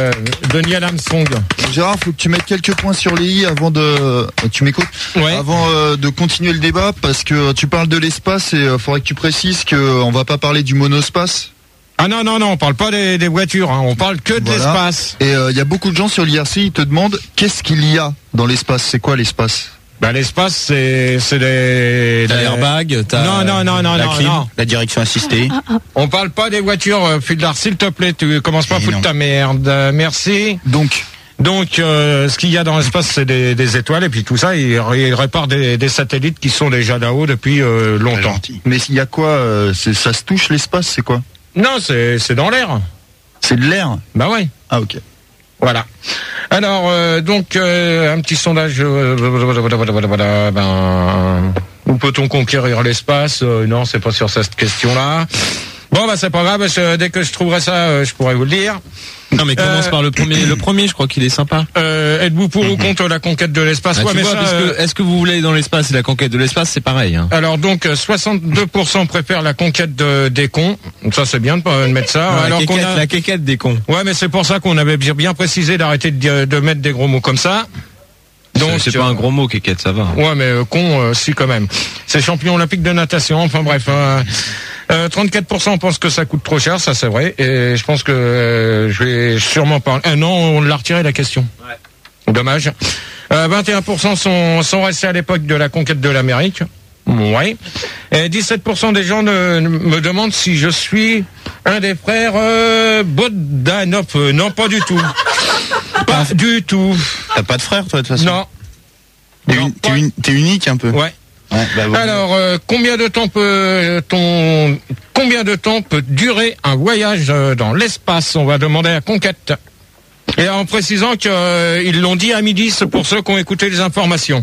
de Neil Armstrong. Gérard, faut que tu mettes quelques points sur les i avant de. Tu m'écoutes? Ouais. Avant euh, de continuer le débat, parce que tu parles de l'espace et euh, faudrait que tu précises que euh, on va pas parler du monospace. Ah non, non, non, on parle pas des, des voitures, hein, on parle que de Voilà. l'espace. Et il euh, y a beaucoup de gens sur l'I R C, ils te demandent qu'est-ce qu'il y a dans l'espace. C'est quoi l'espace? Bah l'espace, c'est c'est des. T'as des- l'airbag, t'as Non, non, non, non, La non, clim, non. la direction assistée. On parle pas des voitures, euh, Fuldar, s'il te plaît, tu commences pas à Eh foutre non. ta merde. Euh, merci. Donc, Donc, euh, ce qu'il y a dans l'espace, c'est des, des étoiles, et puis tout ça, il, il répare des, des satellites qui sont déjà là-haut depuis euh, longtemps. mais il y a quoi euh, c'est- Ça se touche l'espace, c'est quoi? Non, c'est c'est dans l'air. C'est de l'air? Bah ouais. Ah ok. Voilà. Alors, euh, donc, euh, un petit sondage. Euh, voilà, voilà, voilà, ben, où peut-on conquérir l'espace? Euh, Non, c'est pas sur cette question-là. Bon, bah c'est pas grave. Parce que dès que je trouverai ça, euh, je pourrai vous le dire. Non mais commence Euh, par le premier. Le premier, je crois qu'il est sympa. Euh, êtes-vous pour ou contre la conquête de l'espace? Ah, Ouais, tu mais vois, ça, parce euh, que est-ce que vous voulez aller dans l'espace et la conquête de l'espace, c'est pareil. Hein. Alors donc euh, soixante-deux pour cent préfèrent la conquête de, des cons. Donc ça c'est bien de pas de mettre ça. Non, Alors la, qu'on quéquette, a... la quéquette des cons. Ouais, mais c'est pour ça qu'on avait bien bien précisé d'arrêter de, dire- de mettre des gros mots comme ça. Donc c'est pas un gros mot, quéquette, ça va. Ouais, mais euh, con, euh, si quand même. C'est champion olympique de natation. Enfin bref. Euh, euh, trente-quatre pour cent pensent que ça coûte trop cher, ça c'est vrai. Et je pense que euh, je vais sûrement parler. Ah non, on l'a retiré la question. Ouais. Dommage. Euh, vingt et un pour cent sont, sont restés à l'époque de la conquête de l'Amérique. Ouais. Et dix-sept pour cent des gens ne, ne me demandent si je suis un des frères euh, Bogdanov. Euh, non, pas du tout. Pas du tout. T'as pas de frère, toi, de toute façon? Non. T'es uni- t'es uni- t'es unique un peu. Ouais. Ouais, bah, bon. Alors, euh, combien de temps peut ton, combien de temps peut durer un voyage euh, dans l'espace? On va demander à Conquête. Et en précisant qu'ils euh, l'ont dit à midi, c'est pour ceux qui ont écouté les informations.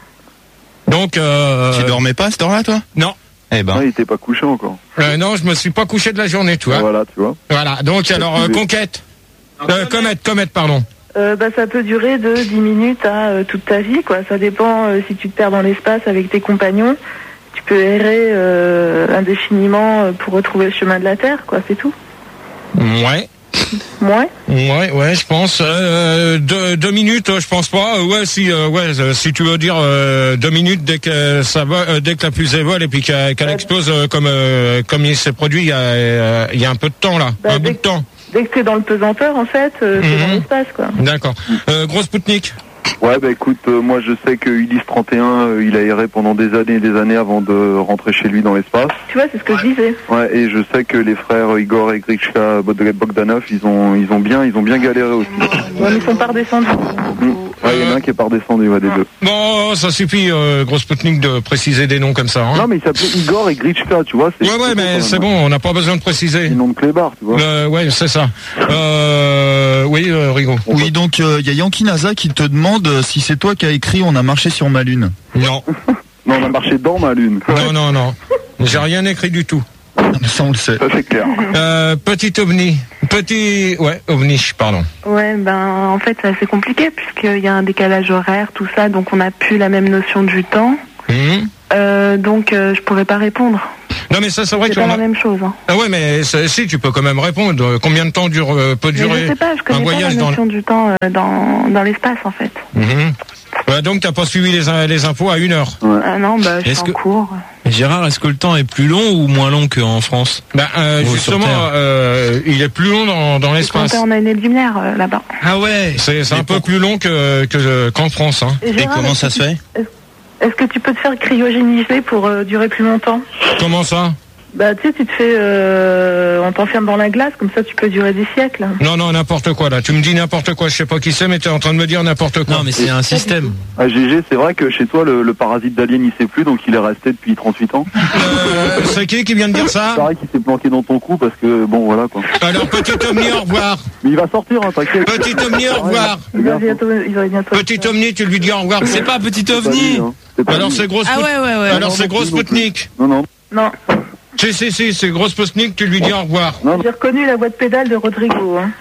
Donc, euh, Tu dormais pas à cette heure-là, toi? non. Eh ben. Ah, il était pas couché encore. Euh, non, je me suis pas couché de la journée, tu vois. Voilà, tu vois. Voilà. Donc, alors, euh, Conquête. Euh, Comète, Comète, pardon. Euh, bah, ça peut durer de dix minutes à euh, toute ta vie, quoi. Ça dépend euh, si tu te perds dans l'espace avec tes compagnons. Tu peux errer euh, indéfiniment euh, pour retrouver le chemin de la Terre, quoi. C'est tout. Ouais. Ouais. Ouais, ouais, je pense. Euh, deux, deux minutes, euh, je pense pas. Euh, Ouais, si, euh, ouais, euh, si tu veux dire euh, deux minutes dès que ça va, euh, dès que la fusée vole et puis qu'elle qu'elle explose euh, comme euh, comme il s'est produit il y a euh, il y a un peu de temps là, Bah, un bout dès de temps. Dès que t'es dans le pesanteur, en fait, euh, c'est Mhm. dans l'espace, quoi. D'accord. Euh, gros Spoutnik. Ouais, bah écoute, euh, moi je sais que Ulysse trente et un, euh, il a erré pendant des années et des années avant de rentrer chez lui dans l'espace. Tu vois, c'est ce que je disais. Ouais, et je sais que les frères Igor et Grishka Bogdanov, ils ont, ils ont bien, ils ont bien galéré aussi. Ouais, ils sont pas redescendus. Mm. Ouais, il y en a un qui est pas redescendu, ouais, des deux. Bon, ça suffit, euh, gros Spoutnik, de préciser des noms comme ça. Hein. Non, mais il s'appelait Igor et Grishka, tu vois. Ouais, ouais, mais c'est bon, on n'a pas besoin de préciser. Le nom de clébard, tu vois. Euh, ouais, c'est ça. Euh, oui, euh, Rigo. Oui, donc il euh, y a Yankee NASA qui te demande euh, si c'est toi qui as écrit On a marché sur ma lune. Non. Non, on a marché dans ma lune. Non, non, non. J'ai rien écrit du tout. Ça, on le sait. Ça, c'est clair. Euh, petit ovni. Petit, ouais, ovni, pardon. Ouais, ben en fait c'est assez compliqué puisqu'il y a un décalage horaire, tout ça, donc on n'a plus la même notion du temps. Mmh. Euh, donc euh, je pourrais pas répondre. Non mais ça c'est vrai C'est que pas on la a... même chose. Hein. Ah ouais mais c'est- si tu peux quand même répondre. Combien de temps dure euh, peut Mais durer je sais pas, je un connais pas voyage la dans notion du temps euh, dans dans l'espace en fait. Mmh. Ouais, donc t'as pas suivi les, in- les infos à une heure. Ah non, bah je suis Est-ce en que- cours. Gérard, est-ce que le temps est plus long ou moins long qu'en France? Bah euh, Ou sur justement, Terre. euh, il est plus long dans, dans l'espace. Quand on a une lumière euh, là-bas. Ah ouais. C'est c'est un peu plus long que que qu'en France. Hein. Et Gérard, comment est-ce ça que se tu- fait est-ce- Est-ce que tu peux te faire cryogéniser pour euh, durer plus longtemps? Comment ça? Bah tu sais, tu te fais, euh, on t'enferme dans la glace, comme ça tu peux durer des siècles. Non non n'importe quoi là. Tu me dis n'importe quoi. Je sais pas qui c'est, mais t'es en train de me dire n'importe quoi. Non mais c'est un système. Ah, G G, c'est vrai que chez toi, le, le parasite d'alien, il sait plus, donc il est resté depuis trente-huit ans. Euh, c'est qui qui vient de dire ça? C'est pareil qu'il s'est planqué dans ton cou parce que, bon, voilà quoi. Alors petit Omni, au revoir. Mais il va sortir, hein, t'inquiète. Petit Omni, au revoir. Il va bientôt, il va bientôt. Petit Omni, tu lui dis au revoir. C'est pas petit C'est pas ovni. lui, hein. C'est pas Alors lui. c'est grosse. Ah ouais, ouais, ouais. Alors Non, c'est non, grosse non plus. Sputnik. Non, non. Non, Si si si, c'est grosse Sputnik. Tu lui dis au revoir. j'ai reconnu la voix de pédale de Rodrigo. Hein.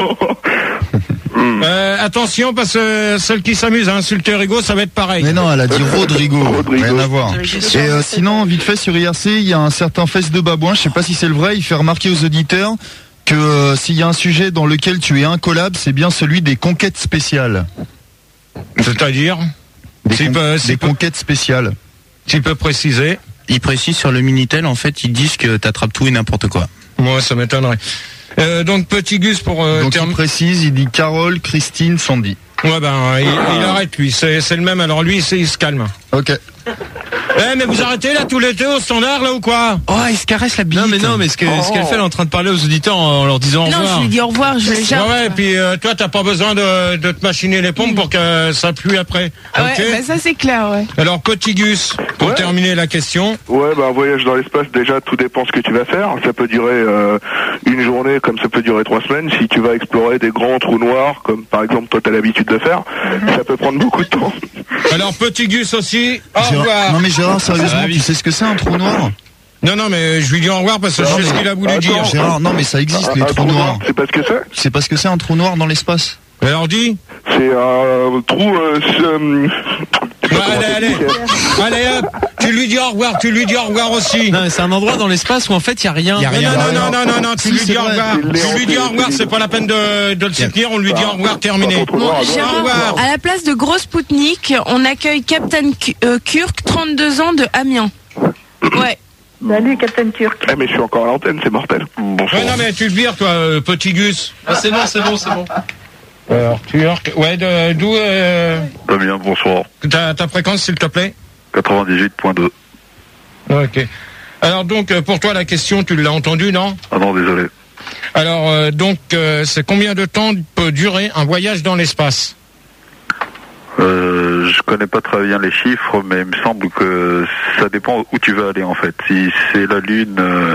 Euh, attention parce que celle qui s'amuse à insulter Rigo, ça va être pareil. Mais non, elle a dit Rodrigo. Rodrigo. Rien à voir. Oui, Et euh, sinon, vite fait sur I R C, il y a un certain Fesse de Babouin, je sais pas si c'est le vrai, il fait remarquer aux auditeurs que euh, s'il y a un sujet dans lequel tu es incollable, c'est bien celui des conquêtes spéciales. C'est-à-dire Des, S'il con- peut- des s'il peut- conquêtes spéciales. Tu peux préciser. Ils précisent sur le Minitel, en fait, ils disent que t'attrapes tout et n'importe quoi. Moi, ça m'étonnerait. Euh, donc petit Gus pour euh, Donc il terminer. précise, il dit Carole, Christine, Sandy. Ouais ben il, il arrête lui. C'est c'est le même. Alors lui, c'est- il se calme. Ok. Eh mais vous arrêtez là tous les deux au standard là ou quoi? Oh, il se caresse la bite. Non mais non, mais ce que- ce qu'elle fait, elle est en train de parler aux auditeurs en leur disant au Non, revoir. je lui dis au revoir, je le Ouais jette. ouais. Et puis euh, toi, t'as pas besoin de, de te machiner les pompes pour que ça pue après. Ah ouais, Ok. bah ça c'est clair, ouais. Alors petit Gus pour Ouais. terminer la question. Ouais, bah un voyage dans l'espace, déjà, tout dépend ce que tu vas faire. Ça peut durer euh, une journée, comme ça peut durer trois semaines. Si tu vas explorer des grands trous noirs, comme par exemple toi t'as l'habitude de faire, ça peut prendre beaucoup de temps. Alors petit Gus aussi. Au Gérard- revoir. Non mais Gérard, sérieusement, Ah, oui. tu sais ce que c'est un trou noir? Non non mais je lui dis au revoir parce que je sais ce qu'il a voulu Attends. dire. Gérard, non mais ça existe les Un trous trou noirs. noir, c'est pas ce que c'est. Tu sais pas ce que c'est un trou noir dans l'espace? Alors dis. C'est un trou. Euh, c'est, euh, Ouais, allez allez. Allez hop. Tu lui dis au revoir. Tu lui dis au revoir aussi. Non, mais c'est un endroit dans l'espace où en fait il y a rien. Non, non, non, non, non, non, tu Si, lui c'est dis au vrai. revoir. C'est Tu lui dis au revoir, c'est pas la peine de, de le soutenir, on lui dit au revoir, terminé. Bon, Au Gérard, revoir. à la place de Gros Spoutnik, on accueille Captain K- euh, Kirk, trente-deux ans de Amiens. Ouais. Salut, Captain Kirk. Eh, mais je suis encore à l'antenne, c'est mortel. Bonsoir. Ouais, non, mais tu le vires, toi, euh, petit Gus. Ah, c'est bon, c'est bon, c'est bon. Alors, Turc. Ouais, de- d'où, euh, Très bien, bonsoir. ta, ta fréquence, s'il te plaît? quatre-vingt-dix-huit point deux. Ok. Alors, donc, euh, pour toi, la question, tu l'as entendue, non? Ah non, désolé. Alors, euh, donc, euh, c'est combien de temps peut durer un voyage dans l'espace? Euh, je connais pas très bien les chiffres, mais il me semble que ça dépend où tu veux aller en fait. Si c'est la Lune, euh,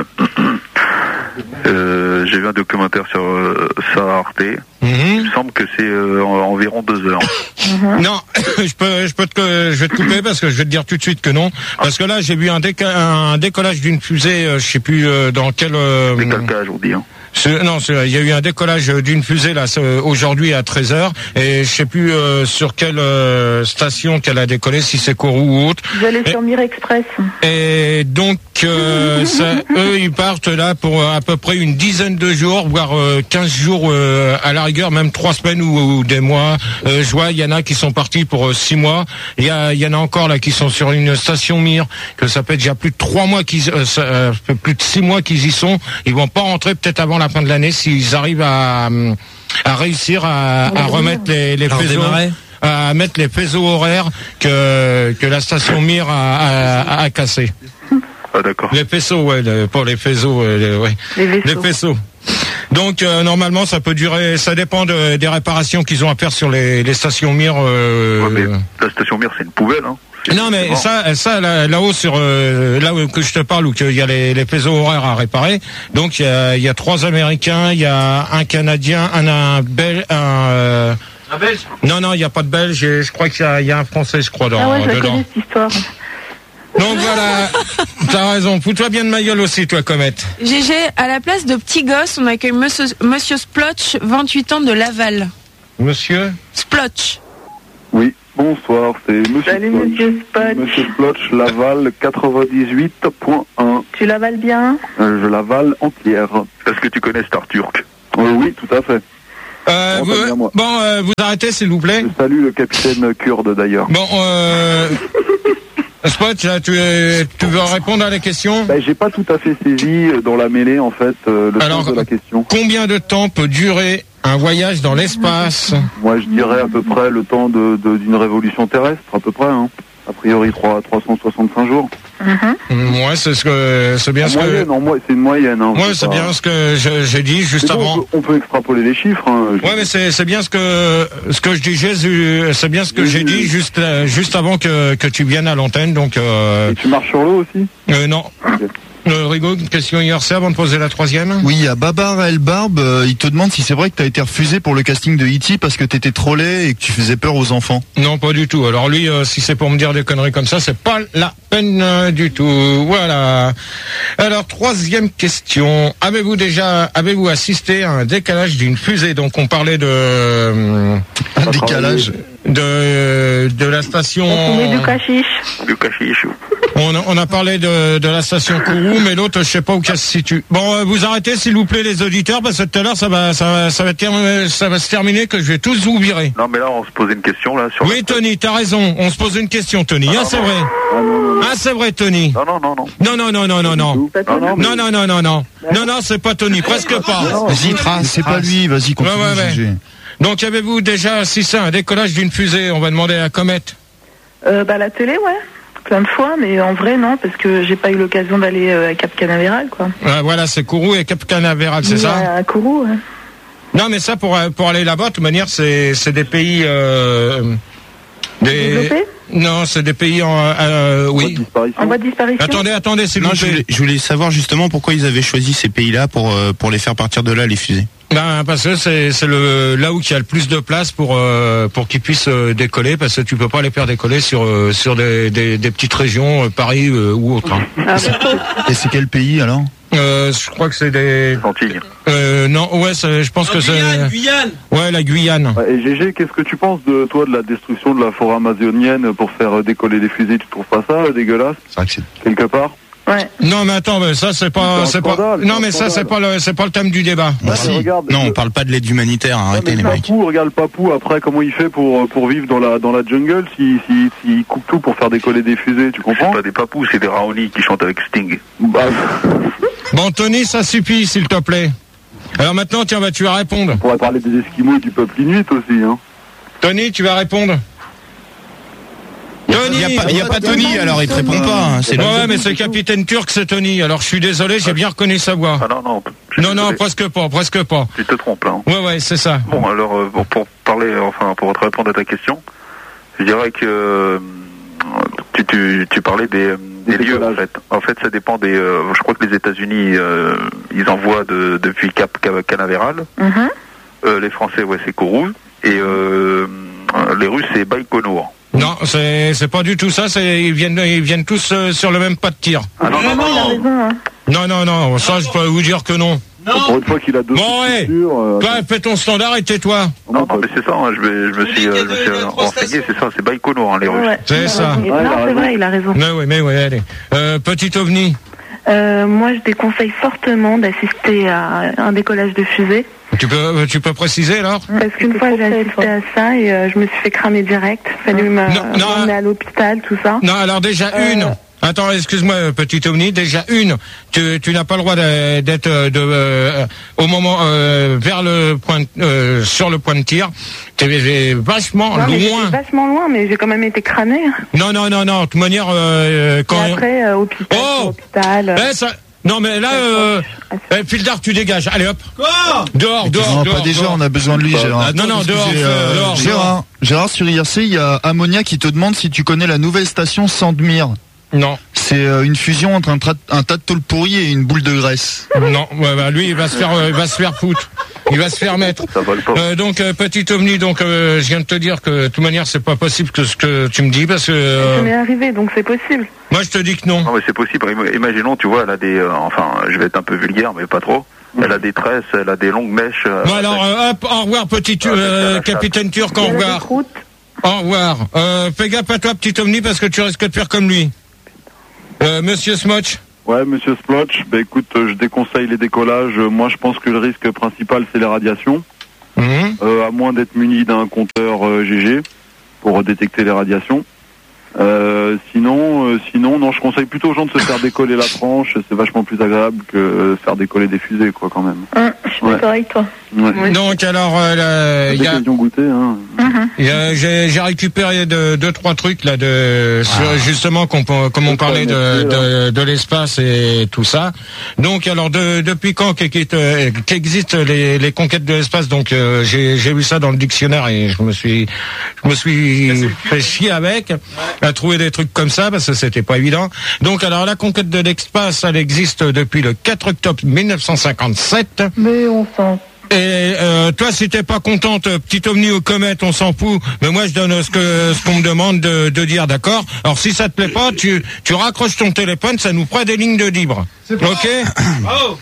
euh, j'ai vu un documentaire sur euh, ça à Arte. Il me semble que c'est euh, en- environ deux heures. Non, je peux, je peux te, je vais te couper parce que je vais te dire tout de suite que non, parce que là j'ai vu un, déca- un décollage d'une fusée, euh, je sais plus euh, dans quel. Euh, Décalcage, on dit. Hein. c'est- non, c'est- il y a eu un décollage d'une fusée là c'est, aujourd'hui à treize heures et je sais plus euh, sur quelle euh, station qu'elle a décollé, si c'est Kourou ou autre. Vous allez sur Mir Express. Et donc, euh, ça, eux, ils partent là pour euh, à peu près une dizaine de jours, voire euh, quinze jours euh, à la rigueur, même trois semaines ou, ou des mois. Euh, je vois, il y en a qui sont partis pour euh, six mois. Il y, a, il y en a encore là qui sont sur une station Mir, que ça fait déjà plus de trois mois qu'ils, euh, ça, euh, fait plus de six mois qu'ils y sont. Ils vont pas rentrer peut-être avant la fin de l'année s'ils arrivent à, à réussir à, à remettre les, les À faisceaux. redémarrer. À mettre les faisceaux horaires que, que la station Mir a, a, a cassé. Ah d'accord. Les faisceaux, ouais, le- pour les faisceaux, euh, les, ouais. Les vaisseaux. Les faisceaux. Donc euh, normalement, ça peut durer, ça dépend de- des réparations qu'ils ont à faire sur les, les stations Mir. Euh, Ouais, mais la station Mir, c'est une poubelle. Hein. C'est- non mais c'est ça, ça là, là-haut sur euh, là où que je te parle où qu'il y a les, les faisceaux horaires à réparer. Donc il y a, il y a trois Américains, il y a un Canadien, un, un Belge, un euh, Un Belge? non non il y a pas de Belge. et Je crois qu'il y a, il y a un Français, je crois dans Ah ouais, je la dedans. connais cette histoire. Donc voilà, t'as raison. Fous-toi bien de ma gueule aussi, toi, Comète. G G, à la place de petit gosse, on accueille Monsieur, Monsieur Splotch, vingt-huit ans de Laval. Monsieur Splotch. Oui, bonsoir, c'est Monsieur Salut, Splotch. Monsieur Splotch. Monsieur Splotch, Laval quatre-vingt-dix-huit point un. Tu l'avales bien? Euh, je l'avale entière. Est-ce que tu connais Star Turk? Euh, oui, tout à fait. Euh, Bon, vous, bien, moi. bon, euh, vous arrêtez, s'il vous plaît. Je salue le capitaine kurde, d'ailleurs. Bon, euh... Spot, là, tu, es- tu veux répondre à la question? Ben, j'ai pas tout à fait saisi euh, dans la mêlée, en fait, euh, le Alors, sens de la question. Combien de temps peut durer un voyage dans l'espace? Moi, je dirais à peu près le temps de, de- d'une révolution terrestre, à peu près, hein. A priori, trois cent soixante-cinq jours. Moi, c'est ce que, c'est bien En ce moyenne, que, en mo- c'est une moyenne, hein. moi, C'est c'est pas- bien ce que je- j'ai dit juste Mais bon, avant. on, peut, on peut extrapoler les chiffres, hein. Ouais, mais c'est, c'est bien ce que, ce que je dis, Jésus, c'est bien ce que Oui, j'ai oui, dit oui. juste, euh, juste avant que, que tu viennes à l'antenne, donc, euh, Et tu marches sur l'eau aussi? euh, non. Euh, Rigaud, une question I R C avant de poser la troisième? Oui, à Babar El Barbe, euh, il te demande si c'est vrai que t'as été refusé pour le casting de E T parce que t'étais trop laid et que tu faisais peur aux enfants. Non, pas du tout. Alors lui, euh, si c'est pour me dire des conneries comme ça, c'est pas la peine euh, du tout. Voilà. Alors, troisième question. Avez-vous déjà, avez-vous assisté à un décalage d'une fusée? Donc, on parlait de... euh, Un décalage. De, de la station... On met du cachiche. Du cachiche. On a, on a parlé de, de la station Kourou, mais l'autre, je sais pas où qu'elle se situe. Bon, euh, vous arrêtez, s'il vous plaît, les auditeurs, parce que tout à l'heure, ça va, ça va, ça va, terminer- ça va se terminer que je vais tous vous virer. Non, mais là, on se posait une question, là, sur... Oui, Tony, t'as raison. On se pose une question, Tony. Ah, c'est vrai. Ah, c'est vrai, Tony. Non, non, non, non. Non, non, non, non, non, non. Non, non, mais- Non, non, non, non, non. Non, non, c'est pas Tony. Presque pas. Vas-y, trace. C'est pas lui, vas-y, continue. Ouais, ouais, ouais. G G. Donc, avez-vous déjà assisté à un décollage d'une fusée? On va demander à Comète. Euh, bah, la télé, ouais. Plein de fois, mais en vrai, non, parce que j'ai pas eu l'occasion d'aller euh, à Cap Canaveral, quoi. Ah, voilà, c'est Kourou et Cap Canaveral, c'est Ni ça? À, à Kourou, ouais. Non, mais ça, pour, pour aller là-bas, de toute manière, c'est, c'est des pays... Euh, des... Développés? Non, c'est des pays en... Euh, oui. En voie de disparition. Attendez, attendez, s'il Non, vous je plaît. voulais, je voulais savoir justement pourquoi ils avaient choisi ces pays-là pour, euh, pour les faire partir de là, les fusées. Ben, parce que c'est, c'est le, là où il y a le plus de place pour, euh, pour qu'ils puissent euh, décoller, parce que tu peux pas les faire décoller sur, euh, sur des, des, des petites régions, euh, Paris euh, ou autre. hein. Ah, Et c'est quel pays alors? Euh, je crois que c'est des... Antilles. Euh, non, ouais, c'est- je pense que c'est... Guyane. Ouais, la Guyane. Ouais, Et G G, qu'est-ce que tu penses de toi de la destruction de la forêt amazonienne pour faire euh, décoller les fusées? Tu trouves pas ça euh, dégueulasse? C'est vrai que c'est... Quelque part? Ouais. Non, mais attends, mais ça c'est pas, C'est c'est un pas. scandale, c'est Non, un mais ça c'est scandale. pas le, c'est pas le thème du débat. Ouais, mais regarde, Non, le- on parle pas de l'aide humanitaire, hein, Ouais, arrêtez mais les le mecs. Papou, regarde le Papou, après, comment il fait pour, pour vivre dans la, dans la jungle s'il si, si, s'il coupe tout pour faire décoller des fusées, tu C'est comprends? pas des papous, c'est des Raoni qui chantent avec Sting. Bah, Bon, Tony, ça suffit, s'il te plaît. Alors maintenant, tiens, bah, tu vas répondre. on pourrait parler des Esquimaux et du peuple inuit aussi, hein. Tony, tu vas répondre. Tony. Il y a pas, il y a pas Tony, alors il te répond pas. hein, C'est Ouais, le- ouais, mais c'est Capitaine Turc, c'est Tony. Alors je suis désolé, j'ai bien reconnu sa voix. Ah non, non. Non, non, presque pas, presque pas. Tu te trompes, là. Ouais, ouais, c'est ça. Bon, alors, euh, bon, pour parler, enfin, pour te répondre à ta question, je dirais que euh, tu, tu, tu parlais des, euh, des lieux, en fait. En fait, ça dépend des... euh, je crois que les États-Unis, euh, ils envoient de, depuis Cap Canaveral. Mhm. Euh, les Français, ouais, c'est Kourou. Et euh, les Russes, c'est Baïkonour. Non, c'est, c'est pas du tout ça. C'est, ils viennent, ils viennent tous euh, sur le même pas de tir. Ah non, non, Non, il a raison, hein. Non, non, non. Ça, je peux vous dire que non. Pour une fois qu'il a deux Bon, ouais. structures, euh, Toi, fais ton standard et tais-toi. Non, non, mais c'est ça, hein, je, vais, je me suis, euh, je me suis renseigné, c'est ça, c'est Baïkonour, hein, les Russes. Ouais. C'est ça. Et non, c'est vrai, il a raison. Mais oui, mais oui, allez. Euh, petit ovni. Euh, moi, je déconseille fortement d'assister à un décollage de fusée. Tu peux, tu peux préciser alors? Parce qu'une fois, j'ai assisté à ça et euh, je me suis fait cramer direct. Fallu me- Non, non. m'emmener à l'hôpital, tout ça. Non, alors déjà Euh, une. Attends, excuse-moi, petit ovni. Déjà une. Tu, tu n'as pas le droit de- d'être euh, de, euh, au moment euh, vers le point, euh, sur le point de tir. T'es vachement Non, mais j'étais loin. vachement loin, mais j'ai quand même été cramé. Non, non, non, non. De toute manière, euh, quand. Et après, euh, hôpital, Oh hôpital. euh, Eh, ça... Non, mais là, euh, eh, Fildar, tu dégages. Allez, hop. Dehors, dehors, Non, dehors. pas déjà, dehors. on a besoin de lui, Gérard. Ah, non, non, dehors, Excusez, euh, dehors, Gérard, dehors. Gérard, sur I R C, il y a Ammonia qui te demande si tu connais la nouvelle station Sandmire. Non. C'est euh, une fusion entre un, tra- un tas de tôle pourri et une boule de graisse. Non, ouais, bah, lui il va se faire, euh, il va se faire foutre. Il va se faire mettre. Euh, donc euh, petit ovni, donc euh, je viens de te dire que de toute manière c'est pas possible que ce que tu me dis parce que. Euh, Ça m'est arrivé, donc c'est possible. Moi je te dis que non. Non mais c'est possible. Im- Imaginons, tu vois, elle a des, euh, enfin, je vais être un peu vulgaire, mais pas trop. Elle a des tresses, elle a des longues mèches. Euh, Bon alors euh, hop, au revoir petit tu- euh, capitaine Turc, au revoir. Au revoir. Euh, fais gaffe à toi petit ovni parce que tu risques de faire comme lui. Euh, Monsieur Smotch. Ouais, monsieur Splotch, bah écoute, euh, je déconseille les décollages. Euh, Moi, je pense que le risque principal, c'est les radiations. Mmh. Euh, à moins d'être muni d'un compteur euh, G G pour détecter les radiations. Euh, sinon, euh, sinon, non, je conseille plutôt aux gens de se faire décoller la tranche. C'est vachement plus agréable que euh, faire décoller des fusées, quoi, quand même. Hum, je suis d'accord avec toi. Ouais. Donc alors, euh, il y a, goûté, hein. y a- j'ai j'ai récupéré deux, deux trois trucs là de sur, justement qu'on peut- comme on parlait de de, de l'espace et tout ça. Donc alors de, depuis quand qu'existent euh, qu'existent les, les conquêtes de l'espace. Donc euh, j'ai j'ai vu ça dans le dictionnaire et je me suis je me suis fait chier avec à trouver des trucs comme ça parce que c'était pas évident. Donc alors la conquête de l'espace, elle existe depuis le quatre octobre mille neuf cent cinquante-sept. Mais on sent. Et euh, toi, si t'es pas contente, petit ovni ou comète, on s'en fout. Mais moi, je donne ce que ce qu'on me demande de, de dire, d'accord. Alors, si ça te plaît pas, tu tu raccroches ton téléphone, ça nous fera des lignes de libre. Ok. Bravo.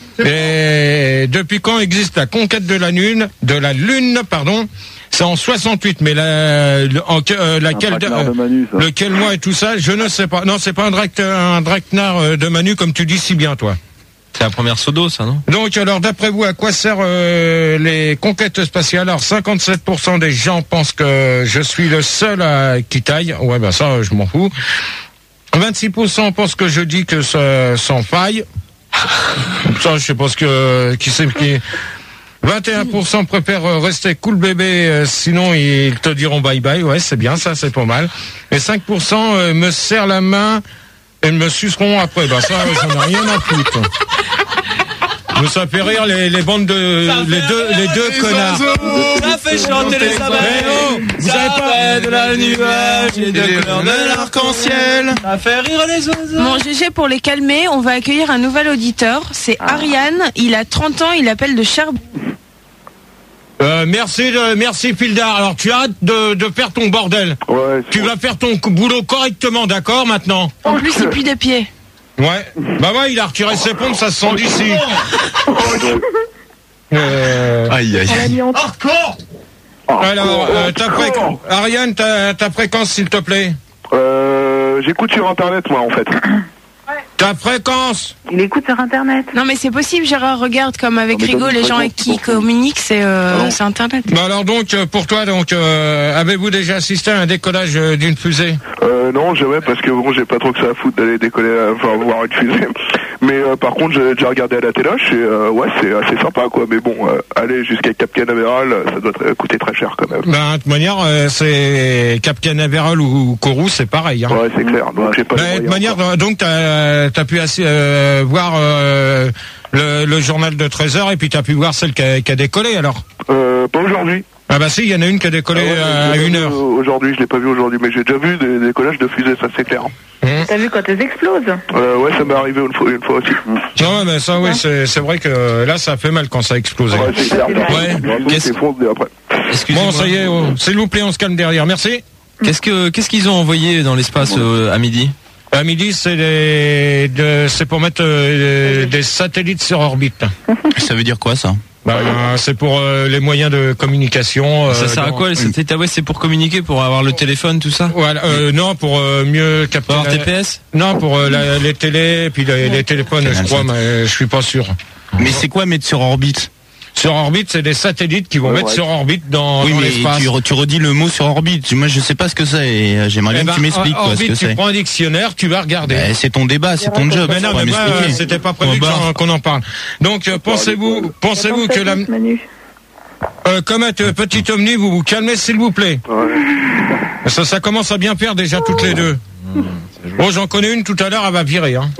Et depuis quand existe la conquête de la lune, de la lune, pardon. C'est en soixante-huit, mais la, le- en, euh, laquelle, traquenard de Manu, ça. lequel mois et tout ça, je ne sais pas. Non, c'est pas un direct, un traquenard euh, de Manu comme tu dis si bien, toi. C'est la première Sodo, ça, non? Donc, alors, d'après vous, à quoi servent euh, les conquêtes spatiales? Alors, cinquante-sept pour cent des gens pensent que je suis le seul à qui taille. Ouais, ben ça, je m'en fous. vingt-six pour cent pensent que je dis que ça sans faille. Ça, je sais pas ce que qui c'est qui. vingt et un pour cent préfèrent rester cool bébé, euh, sinon ils te diront bye bye. Ouais, c'est bien, ça, c'est pas mal. Et cinq pour cent euh, me serrent la main et me suceront après. Ben ça, j'en ai rien à foutre. Mais ça fait rire les, les bandes de les deux les deux connards. Ça fait chanter les abeilles. Vous avez pas de la nuage et de couleurs de l'arc-en-ciel. Ça fait rire les oiseaux. Bon, G G, pour les calmer, on va accueillir un nouvel auditeur. C'est Ariane. Il a trente ans. Il appelle de Cherbourg. Euh, merci, de, merci Fildar. Alors tu arrêtes de, de faire ton bordel. Ouais, tu vas faire ton boulot correctement, d'accord maintenant? En plus, il pue des pieds. Ouais. Bah ouais, il a retiré ses pompes, ça se sent d'ici. Euh... Aïe, aïe. Hardcore. Alors, euh, ta fréquence, Ariane, ta, ta fréquence, s'il te plaît. Euh, j'écoute sur internet, moi, en fait. Ta fréquence. Il écoute sur Internet. Non, mais c'est possible, Gérard. Regarde, comme avec Rigaud, les gens avec qui ils communiquent, c'est euh, c'est Internet. Bah alors donc, euh, pour toi, donc, euh, avez-vous déjà assisté à un décollage euh, d'une fusée? Euh, non, jamais, parce que bon, j'ai pas trop que ça à foutre d'aller décoller, euh, enfin, voir une fusée. Mais euh, par contre, j'ai déjà regardé à la téloche et euh, ouais, c'est assez sympa, quoi. Mais bon, euh, aller jusqu'à Cap Canaveral, ça doit très- coûter très cher, quand même. Bah, de toute manière, euh, c'est Cap Canaveral ou Kourou, c'est pareil. Hein. Ouais, c'est clair. Donc, j'ai pas Bah, les de toute moyens, manière, donc, t'as as pu assez, euh, voir euh, le, le journal de treize heures et puis t'as pu voir celle qui a, qui a décollé, alors? Euh, pas aujourd'hui. Ah bah si, il y en a une qui a décollé Ah ouais, à je l'ai une pas vu heure. Aujourd'hui, je l'ai pas vu aujourd'hui, mais j'ai déjà vu des des décollages de fusées, ça c'est clair. T'as vu quand elles explosent? Euh, ouais, ça m'est arrivé une fois, une fois aussi. Non, ouais, mais ça, oui, c'est c'est vrai que là, ça fait mal quand ça a explosé. Ouais, c'est clair. Ouais. Qu'est-ce après? Bon, ça y est, oh, s'il vous plaît, on se calme derrière. Merci. Qu'est-ce que qu'est-ce qu'ils ont envoyé dans l'espace euh, à midi? À midi, c'est les, de- c'est pour mettre euh, des satellites sur orbite. Ça veut dire quoi, ça? Bah, euh, c'est pour euh, les moyens de communication. euh, Ça sert à dans- quoi les satellites? Ah ouais, c'est pour communiquer, pour avoir le téléphone, tout ça? Voilà, euh, non, pour euh, mieux capter. Pour avoir la- T P S? Non, pour euh, la- les télés, puis les, les téléphones, je crois, mais je suis pas sûr. Mais c'est quoi mettre sur orbite? Sur orbite, c'est des satellites qui vont Ouais, mettre ouais. sur orbite dans, Oui, dans mais l'espace. tu, re- tu redis le mot sur orbite. Moi, je sais pas ce que c'est et euh, j'aimerais Eh bien ben, que tu m'expliques quoi, ce orbite, que tu c'est. prends un dictionnaire, tu vas regarder. Ben, c'est ton débat, c'est ton job. Mais tu non, pourrais mais moi, m'expliquer. euh, c'était pas prévu Oh, que bah. j'en- qu'on en parle. Donc, euh, pensez-vous, pensez-vous que la, Manu. euh, comme un euh, petit omni, vous vous calmez, s'il vous plaît. Ça, ça commence à bien faire déjà toutes les deux. Bon, j'en connais une tout à l'heure, elle va virer, hein.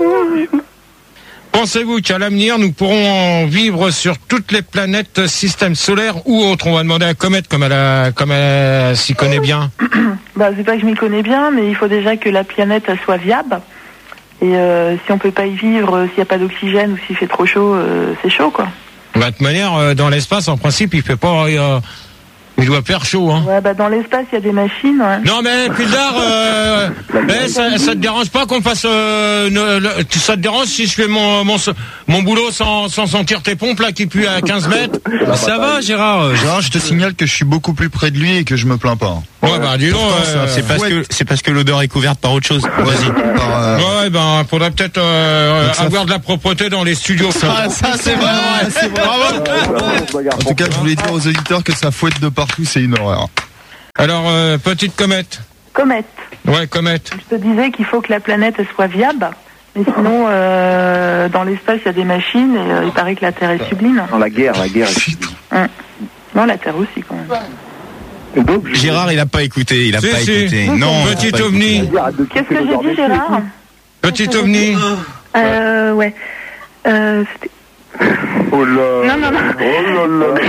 Pensez-vous qu'à l'avenir, nous pourrons en vivre sur toutes les planètes, systèmes solaires ou autres? On va demander à Comet, comme elle, a- comme elle s'y connaît bien. Bah, c'est pas que je m'y connais bien, mais il faut déjà que la planète elle soit viable. Et euh, si on peut pas y vivre, euh, s'il n'y a pas d'oxygène ou s'il fait trop chaud, euh, c'est chaud, quoi. Bah, de toute manière, euh, dans l'espace, en principe, il fait pas... Euh, il doit faire chaud, hein. Ouais, bah dans l'espace, il y a des machines, ouais. Non, mais Pildar, euh, eh, ça, ça te dérange pas qu'on fasse... Euh, ne, le, ça te dérange si je fais mon, mon, mon boulot sans, sans sentir tes pompes, là, qui puent à quinze mètres? Bah, ça va, Gérard. Gérard, je te signale que je suis beaucoup plus près de lui et que je me plains pas. Ouais, bah dis donc, euh, c'est parce que c'est parce que l'odeur est couverte par autre chose. Vas-y. Par, euh... Ouais, ben faudrait peut-être euh, avoir de la propreté dans les studios. Ça, ça c'est vrai, ouais, c'est vrai. Bravo. En tout cas, je voulais dire aux auditeurs que ça fouette de partout, c'est une horreur. Alors, euh, petite comète. Comète. Ouais, comète. Je te disais qu'il faut que la planète elle soit viable. Mais sinon, euh, dans l'espace, il y a des machines et euh, il paraît que la Terre est sublime. Dans la guerre, la guerre est sublime. Hum. Non, la Terre aussi, quand même. Gérard, il a pas écouté, il a si, pas si. écouté. Non. Petit ovni. Qu'est-ce que j'ai dit, Gérard? Petit ovni. Euh, ouais. Euh, c'était... Oh là. Non, non, non. Oh là là.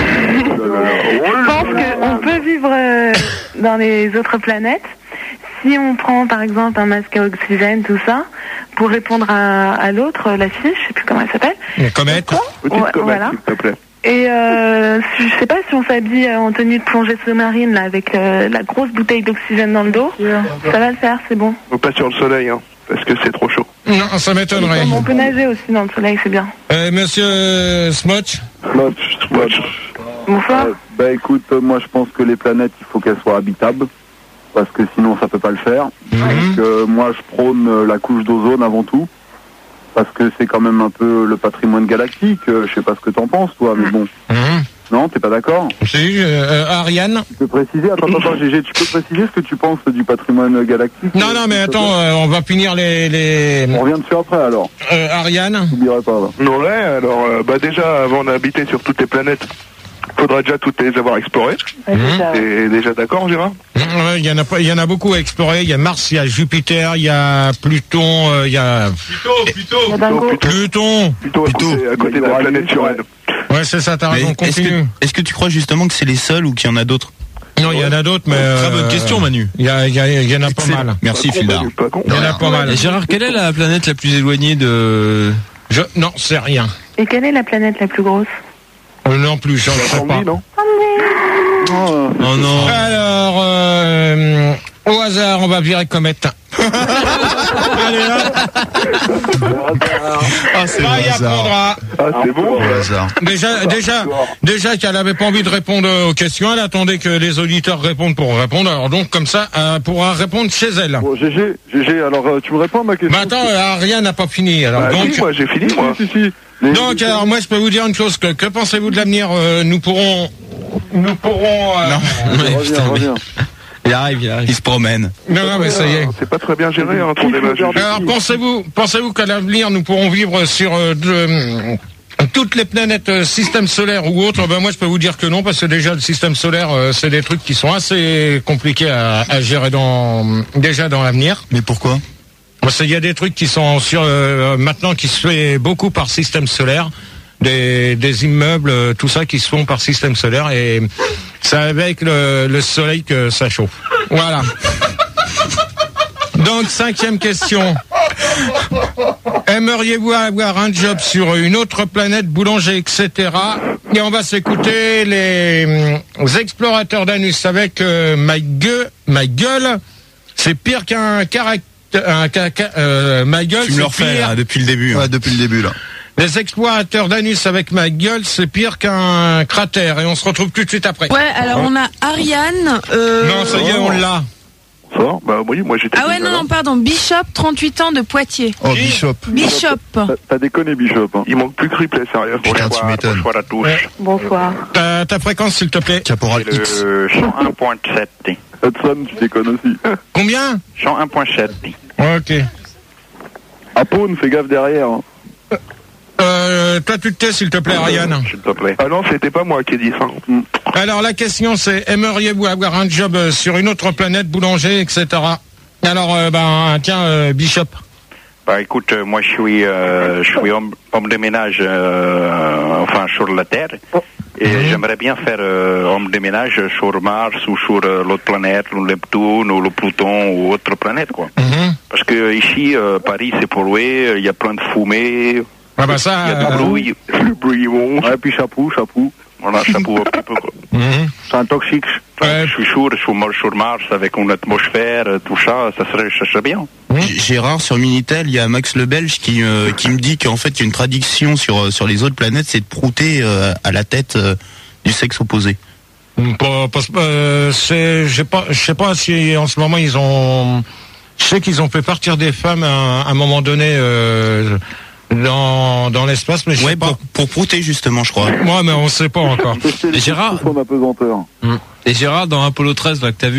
Je pense qu'on peut vivre euh, dans les autres planètes si on prend par exemple un masque à oxygène, tout ça, pour répondre à, à l'autre, la fille, je sais plus comment elle s'appelle. Une comète. Petite Ouais, comète, voilà. s'il te plaît. Et euh, je sais pas si on s'habille en tenue de plongée sous-marine là avec euh, la grosse bouteille d'oxygène dans le dos, ça va le faire, c'est bon. Faut pas sur le soleil, hein, parce que c'est trop chaud. Non, ça m'étonnerait. On peut nager aussi dans le soleil, c'est bien. Euh, monsieur Smotch. Smotch, Smotch. Bonsoir. Euh, bah écoute, euh, moi je pense que les planètes, il faut qu'elles soient habitables, parce que sinon ça peut pas le faire. Mmh. Donc euh, moi je prône euh, la couche d'ozone avant tout, parce que c'est quand même un peu le patrimoine galactique. Euh, je sais pas ce que t'en penses toi, mais bon. Mmh. Non, t'es pas d'accord? Si, euh, Ariane. Tu peux préciser, attends, attends, G G, tu peux préciser ce que tu penses du patrimoine galactique? Non, non, mais attends, euh, on va finir les... les... On revient dessus après alors. Euh, Ariane. T'oublierai pas là. Non, ouais, alors, euh, bah déjà, avant d'habiter sur toutes les planètes, faudra déjà toutes les avoir explorées. Ouais, c'est ça. T'es déjà d'accord, Gérard? Ouais, il y en a pas, il y en a beaucoup à explorer. Il y a Mars, il y a Jupiter, il y a Pluton, euh, il y a Plutôt, plutôt. La dingo. Pluton. Plutôt à côté, à côté de la planète Turenne. Ouais, c'est ça, t'as Mais raison. est-ce Continue. que, est-ce que tu crois justement que c'est les seuls ou qu'il y en a d'autres? Non, il y en a d'autres, mais Très euh, bonne question, Manu. Il y, a, il y, a, il y en a pas mal. Merci, Fildar. Il y en a pas mal. Et Gérard, quelle est la planète la plus éloignée de... Je, non, c'est rien. Et quelle est la planète la plus grosse? Euh, non plus, j'en sais pas. non? Oh non. Alors, euh, au hasard, on va virer comète. Allez là. Ah, c'est Bah, il apprendra. Ah, c'est bon. Déjà, déjà, déjà qu'elle avait pas envie de répondre aux questions, elle attendait que les auditeurs répondent pour répondre. Alors donc, comme ça, elle pourra répondre chez elle. Bon, G G, G G, alors euh, tu me réponds à ma question? Mais attends, euh, Ariane n'a pas fini. Alors Bah, donc, si, moi, j'ai fini, moi. Si, si. Les- donc, alors moi, je peux vous dire une chose. Que, que pensez-vous de l'avenir? euh, Nous pourrons, nous pourrons. Euh, Ouais, Reviens, putain, mais- reviens. Il arrive, il arrive. Il se promène. non, non, mais ça y est. C'est pas très bien géré, hein, ton débat. Gégé. Alors pensez-vous, pensez-vous qu'à l'avenir nous pourrons vivre sur euh, de, euh, toutes les planètes euh, système solaire ou autres? Ben moi je peux vous dire que non, parce que déjà le système solaire euh, c'est des trucs qui sont assez compliqués à, à gérer dans déjà dans l'avenir. Mais pourquoi? Parce qu'il y a des trucs qui sont sur euh, maintenant qui se fait beaucoup par système solaire. Des, des immeubles, euh, tout ça qui se font par système solaire, et c'est avec le, le soleil que ça chauffe. Voilà. Donc, cinquième question. Aimeriez-vous avoir un job sur une autre planète, boulanger, et cetera. Et on va s'écouter les, les explorateurs d'Anus avec euh, ma gueule. Ma gueule, c'est pire qu'un caractère. Un, ca- ca- euh, ma gueule, Tu me c'est le refais pire. là, depuis le début. hein. Ouais, depuis le début là. Les explorateurs d'Anus avec ma gueule, c'est pire qu'un cratère. Et on se retrouve tout de suite après. Ouais, alors on a Ariane. Euh... Non, ça y est, on l'a. Ça, bah oui, moi j'étais. Ah ouais, non, non, pardon. Bishop, trente-huit ans de Poitiers. Oh, Bishop. Bishop. T'as- T'as déconné, Bishop. Hein. Il manque plus que Ripley, sérieux. Putain, tu m'étonnes. Bonsoir à tous. Ouais. Bonsoir. Ta, ta fréquence, s'il te plaît. Caporal X. Le cent un point sept. Hudson, tu déconnes aussi. Combien? cent un point sept. Ok. À Pône, fais gaffe derrière. Hein. Euh, toi, tu te tais, s'il te plaît, Ariane. S'il te plaît. Ah non, c'était pas moi qui ai dit ça. Alors, la question, c'est aimeriez-vous avoir un job euh, sur une autre planète, boulanger, et cetera. Alors, euh, ben, tiens, euh, Bishop. Bah écoute, euh, moi je suis euh, je suis homme, homme de ménage euh, enfin sur la Terre et Mhm. j'aimerais bien faire euh, homme de ménage sur Mars ou sur euh, l'autre planète, le Neptune ou le Pluton ou autre planète quoi. Mhm. Parce que ici, euh, Paris, c'est pollué, il y a plein de fumée. Ah bah ça, il y a euh, du bruit, le bruit bon. Ouais, puis chapeau, chapeau. Voilà, chapeau un petit peu, quoi. Mhm. C'est un toxique. Ouais. Je suis sûr, je suis sur Mars avec une atmosphère, tout ça, ça serait, ça serait bien. G- Gérard, sur Minitel, il y a Max le Belge qui, euh, qui me dit qu'en fait, il y a une traduction sur, sur les autres planètes, c'est de prouter euh, à la tête euh, du sexe opposé. Pas, pas, euh, c'est, je sais pas, je sais pas si en ce moment ils ont, je sais qu'ils ont fait partir des femmes à, à un moment donné euh, dans dans l'espace, mais je Ouais, sais pas. pour, pour prouter justement, je crois. Ouais, mais on sait pas encore. Et Gérard, Ma pesanteur. et Gérard, dans Apollo treize, là, que t'as vu,